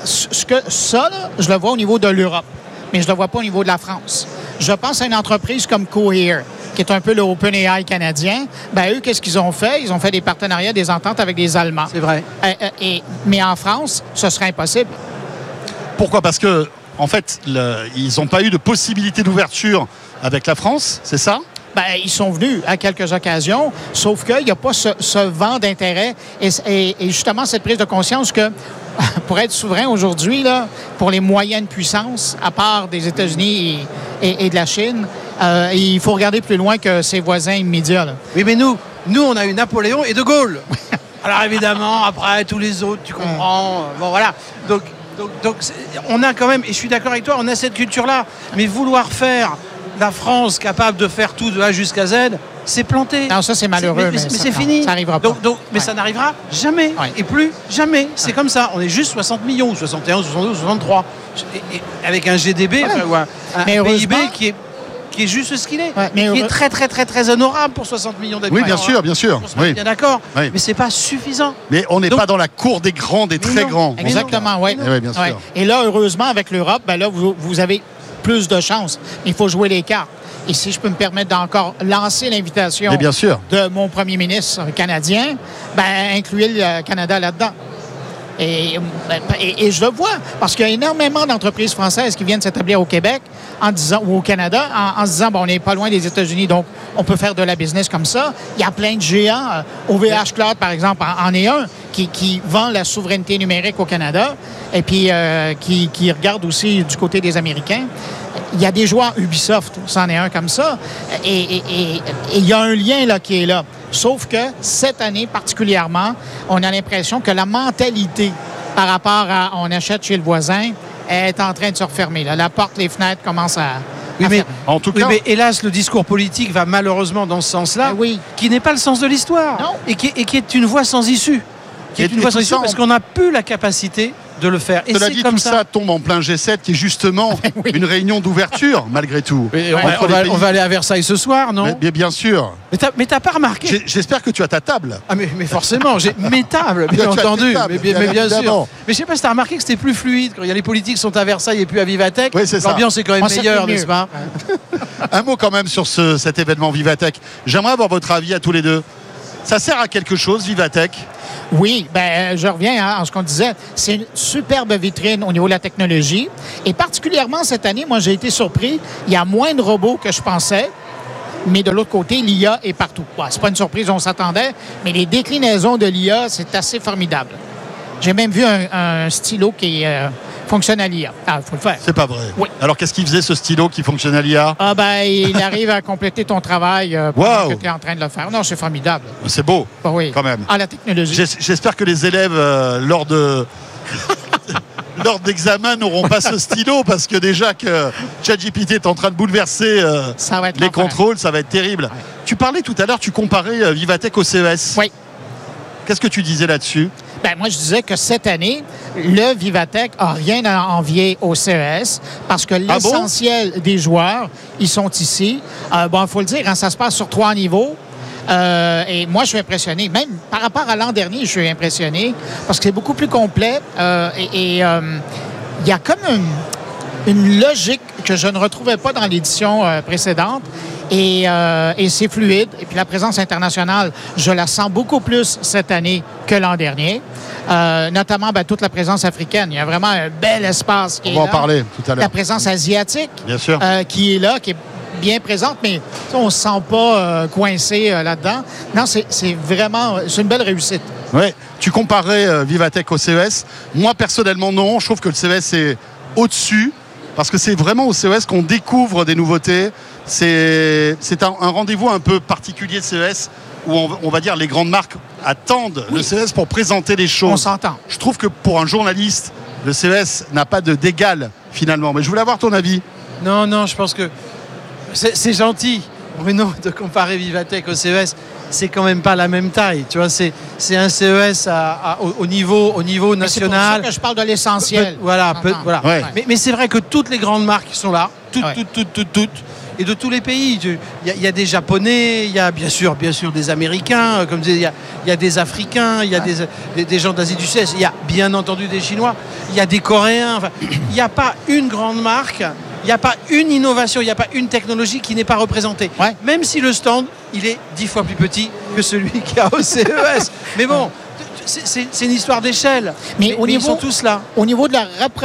je le vois au niveau de l'Europe, mais je ne le vois pas au niveau de la France. Je pense à une entreprise comme Cohere, qui est un peu le OpenAI canadien. Ben, eux, qu'est-ce qu'ils ont fait? Ils ont fait des partenariats, des ententes avec des Allemands. C'est vrai. Mais en France, ce serait impossible. Pourquoi? Parce que, en fait, ils n'ont pas eu de possibilité d'ouverture avec la France, c'est ça? Ben, ils sont venus à quelques occasions, sauf qu'il n'y a pas ce vent d'intérêt et justement cette prise de conscience que pour être souverain aujourd'hui, là, pour les moyennes puissances, à part des États-Unis et de la Chine, il faut regarder plus loin que ses voisins immédiats. Là. Oui, mais nous, on a eu Napoléon et De Gaulle. Alors évidemment, après, tous les autres, tu comprends. Bon, voilà. Donc, on a quand même, et je suis d'accord avec toi, on a cette culture-là. Mais vouloir faire la France capable de faire tout de A jusqu'à Z, c'est planté. Non, ça c'est malheureux. Mais c'est fini. Ça n'arrivera pas. Mais ça n'arrivera jamais. Et plus jamais. C'est comme ça. On est juste 60 millions, 61, 62, 63. Et avec un GDB, un PIB qui est juste ce qu'il est. Qui est très, très, très, très honorable pour 60 millions d'habitants. Oui, bien sûr, bien sûr. On est bien d'accord. Oui. Mais c'est pas suffisant. Mais on n'est pas dans la cour des grands, des très grands. Exactement, oui. Bien sûr. Et là, heureusement, avec l'Europe, ben là, vous avez plus de chances. Il faut jouer les cartes. Et si je peux me permettre d'encore lancer l'invitation de mon premier ministre canadien, ben incluez le Canada là-dedans. Et je le vois, parce qu'il y a énormément d'entreprises françaises qui viennent s'établir au Québec ou au Canada en se disant, bon, on n'est pas loin des États-Unis, donc on peut faire de la business comme ça. Il y a plein de géants. OVH Cloud, par exemple, en est un qui vend la souveraineté numérique au Canada et puis qui regarde aussi du côté des Américains. Il y a des joueurs Ubisoft, c'en est un comme ça. Et il y a un lien là qui est là. Sauf que cette année particulièrement, on a l'impression que la mentalité par rapport à on achète chez le voisin, est en train de se refermer. Là. La porte, les fenêtres commencent à... Oui, mais, en tout cas, mais hélas, le discours politique va malheureusement dans ce sens-là, qui n'est pas le sens de l'histoire, et qui est une voie sans issue. Parce qu'on n'a plus la capacité de le faire. Et cela dit, tout ça tombe en plein G7, qui est justement une réunion d'ouverture, malgré tout. On va aller à Versailles ce soir, non ? Mais bien sûr. Mais t'as pas remarqué ? J'espère que tu as ta table. Ah mais forcément, j'ai mes tables, bien entendu. Mais bien sûr. Mais je sais pas si t'as remarqué que c'était plus fluide quand les politiques sont à Versailles et puis à Vivatech. Oui, c'est ça. L'ambiance est quand même meilleure, n'est-ce pas ? Un mot quand même sur cet événement Vivatech. J'aimerais avoir votre avis à tous les deux. Ça sert à quelque chose, Vivatech ? Oui, je reviens à ce qu'on disait. C'est une superbe vitrine au niveau de la technologie. Et particulièrement cette année, moi, j'ai été surpris. Il y a moins de robots que je pensais. Mais de l'autre côté, l'IA est partout. Bon, c'est pas une surprise, on s'attendait. Mais les déclinaisons de l'IA, c'est assez formidable. J'ai même vu un stylo qui fonctionne à l'IA. Ah, il faut le faire. C'est pas vrai. Oui. Alors, qu'est-ce qu'il faisait, ce stylo qui fonctionne à l'IA ? Il arrive à compléter ton travail pendant que tu es en train de le faire. Non, c'est formidable. C'est beau, quand même. Ah, la technologie. J'espère que les élèves, lors d'examen, n'auront pas ce stylo, parce que déjà que ChatGPT est en train de bouleverser les contrôles, ça va être terrible. Ouais. Tu parlais tout à l'heure, tu comparais Vivatech au CES. Oui. Qu'est-ce que tu disais là-dessus ? Moi, je disais que cette année, le Vivatech n'a rien à envier au CES parce que l'essentiel des joueurs, ils sont ici. Il faut le dire, ça se passe sur 3 niveaux. Et moi, je suis impressionné. Même par rapport à l'an dernier, je suis impressionné parce que c'est beaucoup plus complet. Il y a comme une logique que je ne retrouvais pas dans l'édition précédente. Et c'est fluide. Et puis la présence internationale, je la sens beaucoup plus cette année que l'an dernier. Notamment toute la présence africaine. Il y a vraiment un bel espace qui est là. On va en parler tout à l'heure. La présence asiatique, bien sûr, qui est là, qui est bien présente, mais on ne se sent pas coincé là-dedans. Non, c'est une belle réussite. Oui. Tu comparais Vivatech au CES. Moi, personnellement, non. Je trouve que le CES est au-dessus, parce que c'est vraiment au CES qu'on découvre des nouveautés. C'est un rendez-vous un peu particulier de CES, où on va dire les grandes marques attendent le CES pour présenter les choses. On s'entend. Je trouve que pour un journaliste, le CES n'a pas d'égal finalement. Mais je voulais avoir ton avis. Non, je pense que c'est gentil, Bruno, de comparer Vivatech au CES. C'est quand même pas la même taille, tu vois. C'est un CES au niveau national. C'est pour ça que je parle de l'essentiel. Voilà. Ouais. Mais c'est vrai que toutes les grandes marques sont là, toutes. Et de tous les pays. Il y a des Japonais, il y a bien sûr des Américains, comme je disais, il y a des Africains, il y a des gens d'Asie du Sud-Est, il y a bien entendu des Chinois, il y a des Coréens. Enfin, il n'y a pas une grande marque, il n'y a pas une innovation, il n'y a pas une technologie qui n'est pas représentée. Ouais. Même si le stand, il est 10 fois plus petit que celui qu'il y a au CES. Mais bon, c'est une histoire d'échelle. Mais ils sont tous là. Au niveau de la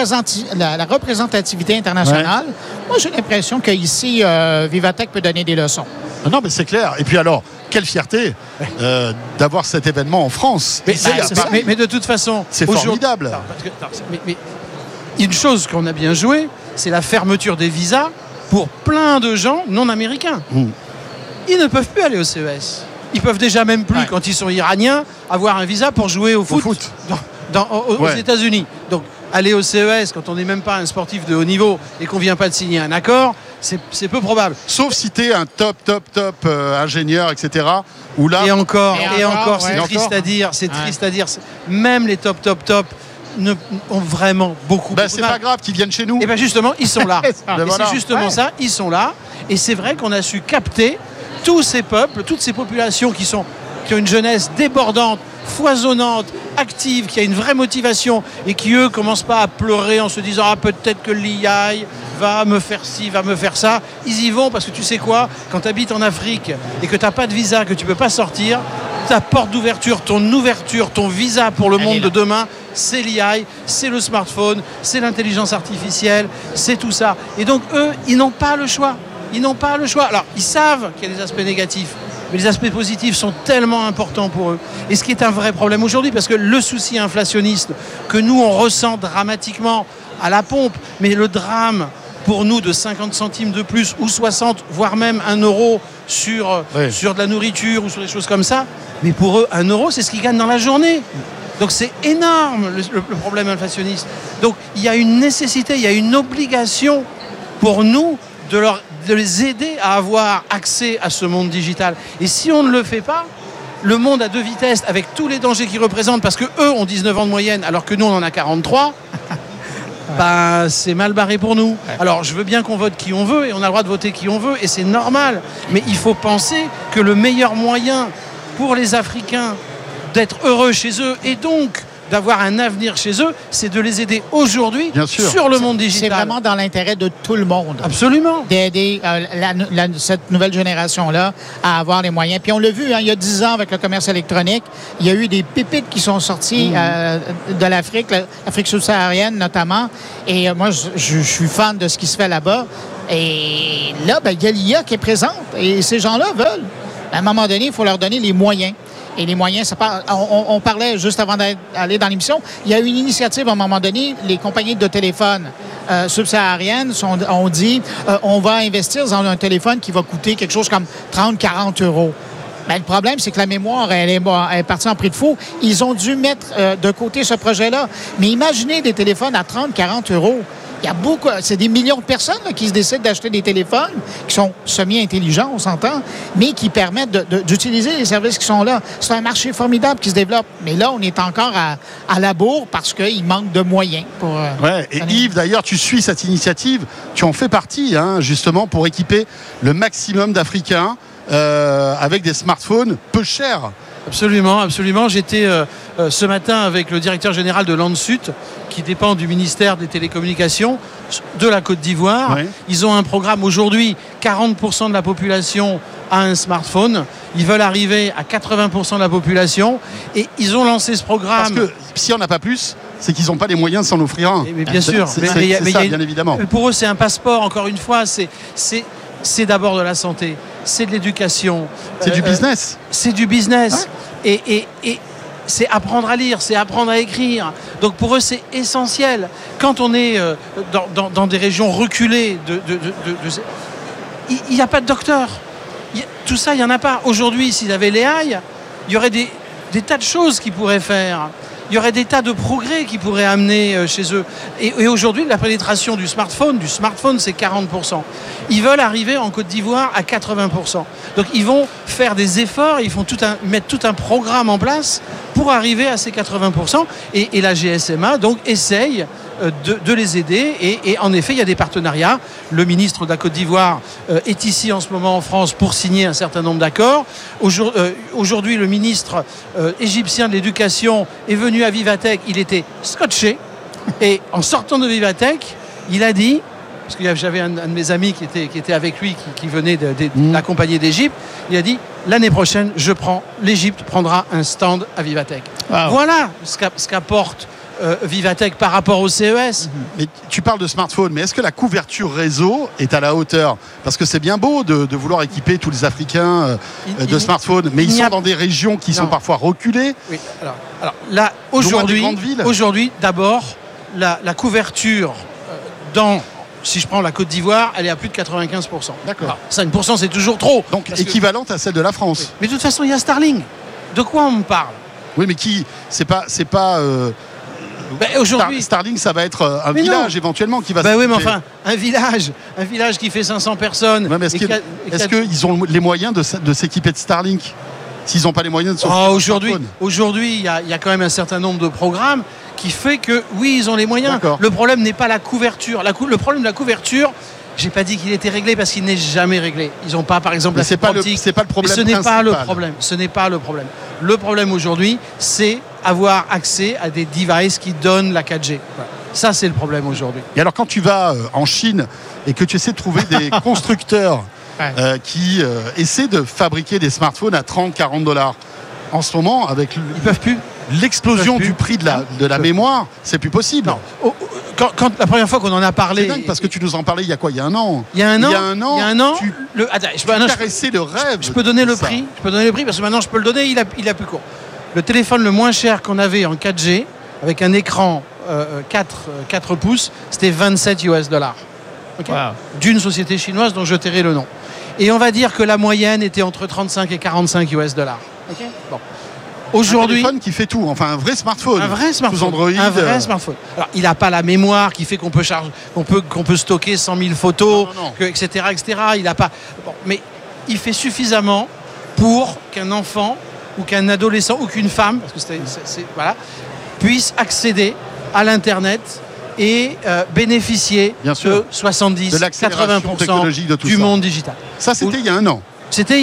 représentativité internationale, moi j'ai l'impression qu'ici, Vivatech peut donner des leçons. Non, mais c'est clair. Et puis alors, quelle fierté d'avoir cet événement en France. Mais de toute façon, c'est formidable. Mais une chose qu'on a bien jouée, c'est la fermeture des visas pour plein de gens non américains. Ils ne peuvent plus aller au CES. Ils peuvent déjà même plus, quand ils sont iraniens, avoir un visa pour jouer au foot. Aux États-Unis. Donc, aller au CES quand on n'est même pas un sportif de haut niveau et qu'on ne vient pas de signer un accord, c'est peu probable. Sauf si tu es un top ingénieur, etc. Où là, et encore, c'est triste à dire. C'est triste à dire. Même les top ont vraiment beaucoup de c'est pas grave qu'ils viennent chez nous. Et bien justement, ils sont là. C'est justement ça, ils sont là. Et c'est vrai qu'on a su capter tous ces peuples, toutes ces populations qui ont une jeunesse débordante, foisonnante, active, qui a une vraie motivation et qui, eux, commencent pas à pleurer en se disant peut-être que l'IA va me faire ci, va me faire ça. Ils y vont parce que tu sais quoi, quand tu habites en Afrique et que tu n'as pas de visa, que tu peux pas sortir, ta porte d'ouverture, ton visa pour le monde de demain, c'est l'IA, c'est le smartphone, c'est l'intelligence artificielle, c'est tout ça. Et donc, eux, ils n'ont pas le choix. Alors, ils savent qu'il y a des aspects négatifs, mais les aspects positifs sont tellement importants pour eux. Et ce qui est un vrai problème aujourd'hui, parce que le souci inflationniste que nous, on ressent dramatiquement à la pompe, mais le drame pour nous de 50 centimes de plus ou 60, voire même 1 euro sur de la nourriture ou sur des choses comme ça, mais pour eux, 1 euro, c'est ce qu'ils gagnent dans la journée. Donc c'est énorme le problème inflationniste. Donc il y a une nécessité, il y a une obligation pour nous de les aider à avoir accès à ce monde digital. Et si on ne le fait pas, le monde à deux vitesses, avec tous les dangers qu'ils représentent, parce qu'eux ont 19 ans de moyenne, alors que nous, on en a 43, c'est mal barré pour nous. Alors, je veux bien qu'on vote qui on veut, et on a le droit de voter qui on veut, et c'est normal. Mais il faut penser que le meilleur moyen pour les Africains d'être heureux chez eux, et donc d'avoir un avenir chez eux, c'est de les aider aujourd'hui sur le monde digital. C'est vraiment dans l'intérêt de tout le monde. Absolument. D'aider cette nouvelle génération-là à avoir les moyens. Puis on l'a vu, il y a 10 ans avec le commerce électronique, il y a eu des pépites qui sont sorties de l'Afrique subsaharienne notamment. Et moi, je suis fan de ce qui se fait là-bas. Et là, il y a l'IA qui est présente. Et ces gens-là veulent. À un moment donné, il faut leur donner les moyens. Et les moyens, on parlait juste avant d'aller dans l'émission, il y a une initiative à un moment donné, les compagnies de téléphone subsahariennes ont dit on va investir dans un téléphone qui va coûter quelque chose comme 30-40 €. Ben, le problème, c'est que la mémoire, elle est partie en prix de fou. Ils ont dû mettre de côté ce projet-là. Mais imaginez des téléphones à 30-40 €. Il y a beaucoup, c'est des millions de personnes là, qui se décident d'acheter des téléphones qui sont semi-intelligents, on s'entend, mais qui permettent d'utiliser les services qui sont là. C'est un marché formidable qui se développe. Mais là, on est encore à la bourre parce qu'il manque de moyens. Et Yves, d'ailleurs, tu suis cette initiative. Tu en fais partie, justement, pour équiper le maximum d'Africains avec des smartphones peu chers. Absolument, absolument. J'étais ce matin avec le directeur général de Landsut, qui dépend du ministère des Télécommunications de la Côte d'Ivoire. Oui. Ils ont un programme aujourd'hui, 40% de la population a un smartphone. Ils veulent arriver à 80% de la population. Et ils ont lancé ce programme. Parce que si on n'a pas plus, c'est qu'ils n'ont pas les moyens de s'en offrir un. Mais bien sûr. C'est ça, bien évidemment. Pour eux, c'est un passeport, encore une fois. C'est d'abord de la santé, c'est de l'éducation. C'est du business. C'est du business. Ouais. Et c'est apprendre à lire, c'est apprendre à écrire. Donc pour eux, c'est essentiel. Quand on est dans des régions reculées, il n'y a pas de docteur. Tout ça, il n'y en a pas. Aujourd'hui, s'il y avait l'AI, il y aurait des tas de choses qu'ils pourraient faire. Il y aurait des tas de progrès qui pourraient amener chez eux. Et aujourd'hui, la pénétration du smartphone, c'est 40%. Ils veulent arriver en Côte d'Ivoire à 80%. Donc ils vont faire des efforts, ils vont mettre tout un programme en place pour arriver à ces 80%. Et la GSMA, donc, essaye de les aider. Et en effet, il y a des partenariats. Le ministre de la Côte d'Ivoire est ici en ce moment en France pour signer un certain nombre d'accords. Aujourd'hui, le ministre égyptien de l'Éducation est venu à Vivatech. Il était scotché. Et en sortant de Vivatech, il a dit, parce que j'avais un de mes amis qui était avec lui, qui venait de l'accompagner d'Égypte, il a dit, l'année prochaine, l'Égypte prendra un stand à Vivatech. Wow. Voilà ce qu'apporte Vivatech par rapport au CES. Mais tu parles de smartphone, mais est-ce que la couverture réseau est à la hauteur? Parce que c'est bien beau de vouloir équiper tous les Africains de smartphones, mais ils sont dans des régions qui sont parfois reculées. Oui. Alors là, aujourd'hui, d'abord, la couverture si je prends la Côte d'Ivoire, elle est à plus de 95%. D'accord. 5%, c'est toujours trop. Donc équivalente à celle de la France. Oui. Mais de toute façon, il y a Starlink. De quoi on me parle? Oui, mais c'est pas aujourd'hui, Starlink, ça va être un village éventuellement qui va se oui, mais enfin, un village qui fait 500 personnes. Ouais, est-ce qu'ils ont les moyens de s'équiper de Starlink s'ils n'ont pas les moyens de s'équiper Aujourd'hui, il y a quand même un certain nombre de programmes qui fait que, oui, ils ont les moyens. D'accord. Le problème n'est pas la couverture. Le problème de la couverture, j'ai pas dit qu'il était réglé parce qu'il n'est jamais réglé. Ils n'ont pas, par exemple, c'est pas le problème. Ce n'est pas le problème. Ce n'est pas le problème. Le problème aujourd'hui, c'est avoir accès à des devices qui donnent la 4G. Voilà. Ça, c'est le problème aujourd'hui. Et alors, quand tu vas en Chine et que tu essaies de trouver des constructeurs qui essaient de fabriquer des smartphones à 30-40 $, en ce moment, avec ils peuvent plus. L'explosion du prix de la mémoire, c'est plus possible. Non. Quand la première fois qu'on en a parlé, c'est dingue parce que tu nous en parlais il y a quoi? Il y a un an. Il y a un an. Je peux caressé le rêve. Je peux donner le prix. Je peux donner le prix parce que maintenant je peux le donner. Il a plus court. Le téléphone le moins cher qu'on avait en 4G avec un écran 4 pouces, c'était 27 $. Okay. Wow. D'une société chinoise dont je tairai le nom. Et on va dire que la moyenne était entre 35 et 45 $. Okay. Bon. Aujourd'hui, un téléphone qui fait tout, enfin un vrai smartphone. Un vrai smartphone. Sous Android. Un vrai smartphone. Alors, il n'a pas la mémoire qui fait qu'on peut stocker 100 000 photos, etc., etc. Il n'a pas. Bon, mais il fait suffisamment pour qu'un enfant ou qu'un adolescent ou qu'une femme, parce que voilà, puisse accéder à l'internet et bénéficier de 70-80% du monde digital. Ça, c'était il y a un an. C'était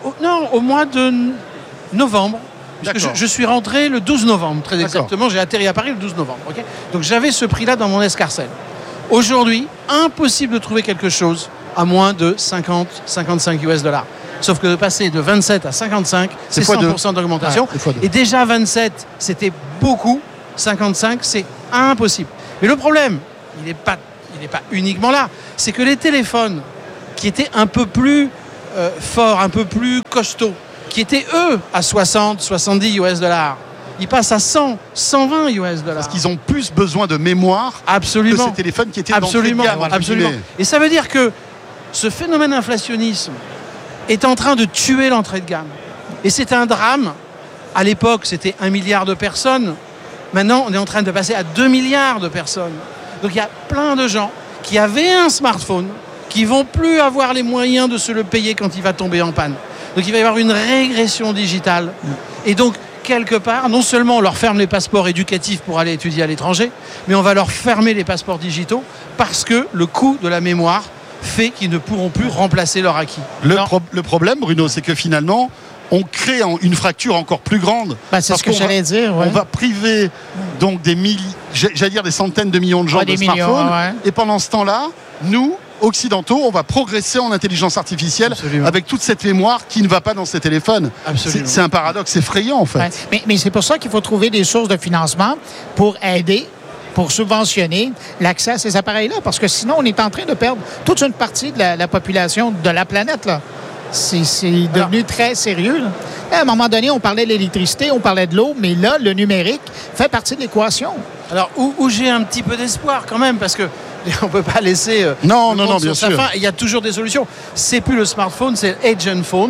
au mois de novembre. Je suis rentré le 12 novembre, très exactement. J'ai atterri à Paris le 12 novembre. Okay, donc j'avais ce prix-là dans mon escarcelle. Aujourd'hui, impossible de trouver quelque chose à moins de 50-55 $. Sauf que de passer de 27 à 55, c'est 100% d'augmentation. Et déjà 27, c'était beaucoup. 55, c'est impossible. Mais le problème, il n'est pas uniquement là. C'est que les téléphones qui étaient un peu plus forts, un peu plus costauds, qui étaient eux à 60, 70 $, ils passent à 100, 120 $. Parce qu'ils ont plus besoin de mémoire que ces téléphones qui étaient d'entrée de gamme. Absolument. Et ça veut dire que ce phénomène inflationnisme est en train de tuer l'entrée de gamme. Et c'est un drame. À l'époque, c'était 1 milliard de personnes. Maintenant, on est en train de passer à 2 milliards de personnes. Donc il y a plein de gens qui avaient un smartphone, qui vont plus avoir les moyens de se le payer quand il va tomber en panne. Donc il va y avoir une régression digitale. Et donc, quelque part, non seulement on leur ferme les passeports éducatifs pour aller étudier à l'étranger, mais on va leur fermer les passeports digitaux parce que le coût de la mémoire fait qu'ils ne pourront plus remplacer leur acquis. Le problème, Bruno, c'est que finalement, on crée une fracture encore plus grande. C'est ce que j'allais dire. Ouais. On va priver donc des centaines de millions de gens de smartphones. Et pendant ce temps-là, nous, occidentaux, on va progresser en intelligence artificielle avec toute cette mémoire qui ne va pas dans ces téléphones. C'est un paradoxe effrayant en fait. Ouais. Mais c'est pour ça qu'il faut trouver des sources de financement pour aider, pour subventionner l'accès à ces appareils-là. Parce que sinon, on est en train de perdre toute une partie de la population de la planète. Là. C'est devenu très sérieux. Là. À un moment donné, on parlait de l'électricité, on parlait de l'eau, mais là, le numérique fait partie de l'équation. Alors, où j'ai un petit peu d'espoir quand même, parce que on ne peut pas laisser non, bien sur sa sûr. fin. Il y a toujours des solutions. C'est plus le smartphone, c'est l'agent phone,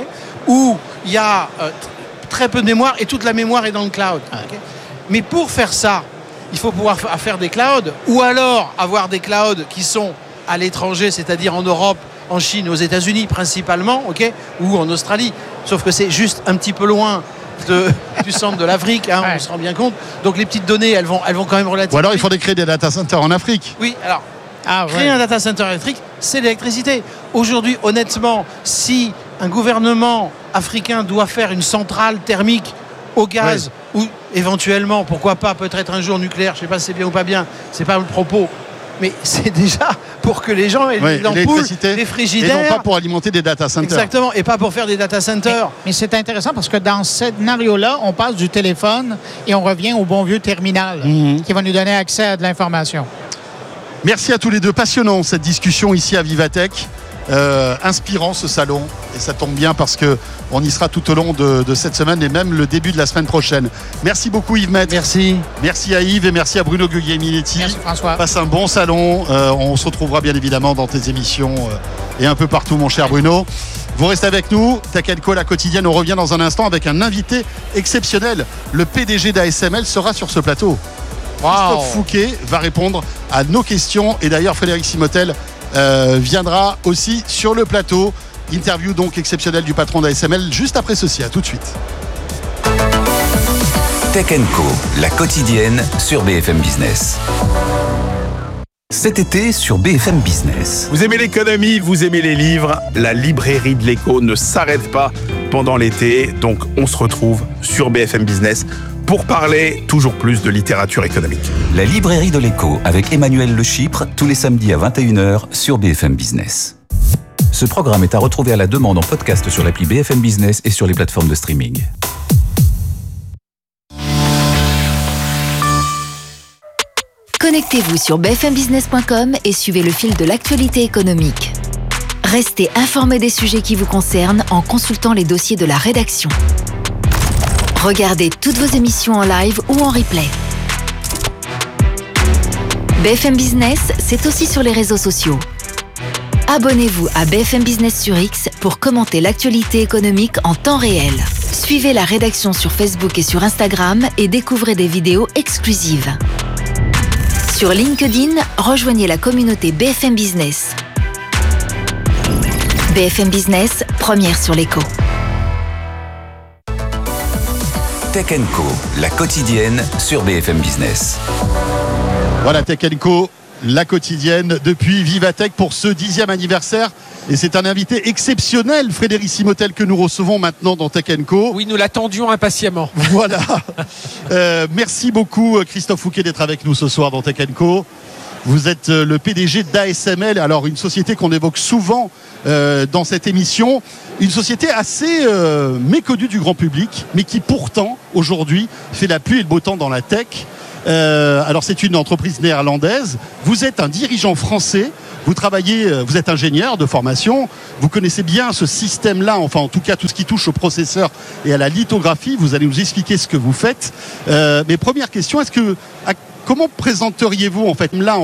où il y a très peu de mémoire et toute la mémoire est dans le cloud. Mais pour faire ça, il faut pouvoir faire des clouds ou alors avoir des clouds qui sont à l'étranger, c'est-à-dire en Europe, en Chine, aux États-Unis principalement, ou en Australie. Sauf que c'est juste un petit peu loin du centre de l'Afrique, on se rend bien compte. Donc les petites données, elles vont quand même relativement. Ou alors il faudrait créer des data centers en Afrique. Oui, alors créer un data center électrique, c'est l'électricité. Aujourd'hui, honnêtement, si un gouvernement africain doit faire une centrale thermique au gaz ou éventuellement, pourquoi pas, peut-être un jour nucléaire, je ne sais pas si c'est bien ou pas bien, c'est pas le propos. Mais c'est déjà pour que les gens aient des ampoules, des frigidaires. Et non pas pour alimenter des data centers. Exactement, et pas pour faire des data centers. Mais c'est intéressant parce que dans ce scénario-là, on passe du téléphone et on revient au bon vieux terminal qui va nous donner accès à de l'information. Merci à tous les deux. Passionnant cette discussion ici à Vivatech. Inspirant ce salon et ça tombe bien parce qu'on y sera tout au long de cette semaine et même le début de la semaine prochaine. Merci beaucoup Yves Maître. Merci à Yves et merci à Bruno Guglielminetti. Merci François. Passe un bon salon. On se retrouvera bien évidemment dans tes émissions et un peu partout mon cher Bruno. Vous restez avec nous. Tech & Co, la quotidienne. On revient dans un instant avec un invité exceptionnel. Le PDG d'ASML sera sur ce plateau. Christophe Fouquet va répondre à nos questions et d'ailleurs Frédéric Simotel viendra aussi sur le plateau. Interview donc exceptionnelle du patron d'ASML juste après ceci. À tout de suite. Tech & Co, la quotidienne sur BFM Business. Cet été sur BFM Business. Vous aimez l'économie, vous aimez les livres, la librairie de l'écho ne s'arrête pas pendant l'été, donc on se retrouve sur BFM Business pour parler toujours plus de littérature économique. La librairie de l'écho avec Emmanuel Le Chypre, tous les samedis à 21h sur BFM Business. Ce programme est à retrouver à la demande en podcast sur l'appli BFM Business et sur les plateformes de streaming. Connectez-vous sur bfmbusiness.com et suivez le fil de l'actualité économique. Restez informés des sujets qui vous concernent en consultant les dossiers de la rédaction. Regardez toutes vos émissions en live ou en replay. BFM Business, c'est aussi sur les réseaux sociaux. Abonnez-vous à BFM Business sur X pour commenter l'actualité économique en temps réel. Suivez la rédaction sur Facebook et sur Instagram et découvrez des vidéos exclusives. Sur LinkedIn, rejoignez la communauté BFM Business. BFM Business, première sur l'écho. Tech & Co, la quotidienne sur BFM Business. Voilà Tech & Co, la quotidienne depuis Vivatech pour ce 10e anniversaire. Et c'est un invité exceptionnel, Frédéric Simotel, que nous recevons maintenant dans Tech & Co. Oui, nous l'attendions impatiemment. Voilà. Merci beaucoup Christophe Fouquet d'être avec nous ce soir dans Tech & Co. Vous êtes le PDG d'ASML, alors une société qu'on évoque souvent dans cette émission. Une société assez méconnue du grand public, mais qui pourtant, aujourd'hui, fait la pluie et le beau temps dans la tech. Alors c'est une entreprise néerlandaise. Vous êtes un dirigeant français. Vous travaillez, vous êtes ingénieur de formation. Vous connaissez bien ce système-là, enfin en tout cas tout ce qui touche au processeur et à la lithographie. Vous allez nous expliquer ce que vous faites. Mais première question, comment présenteriez-vous en fait là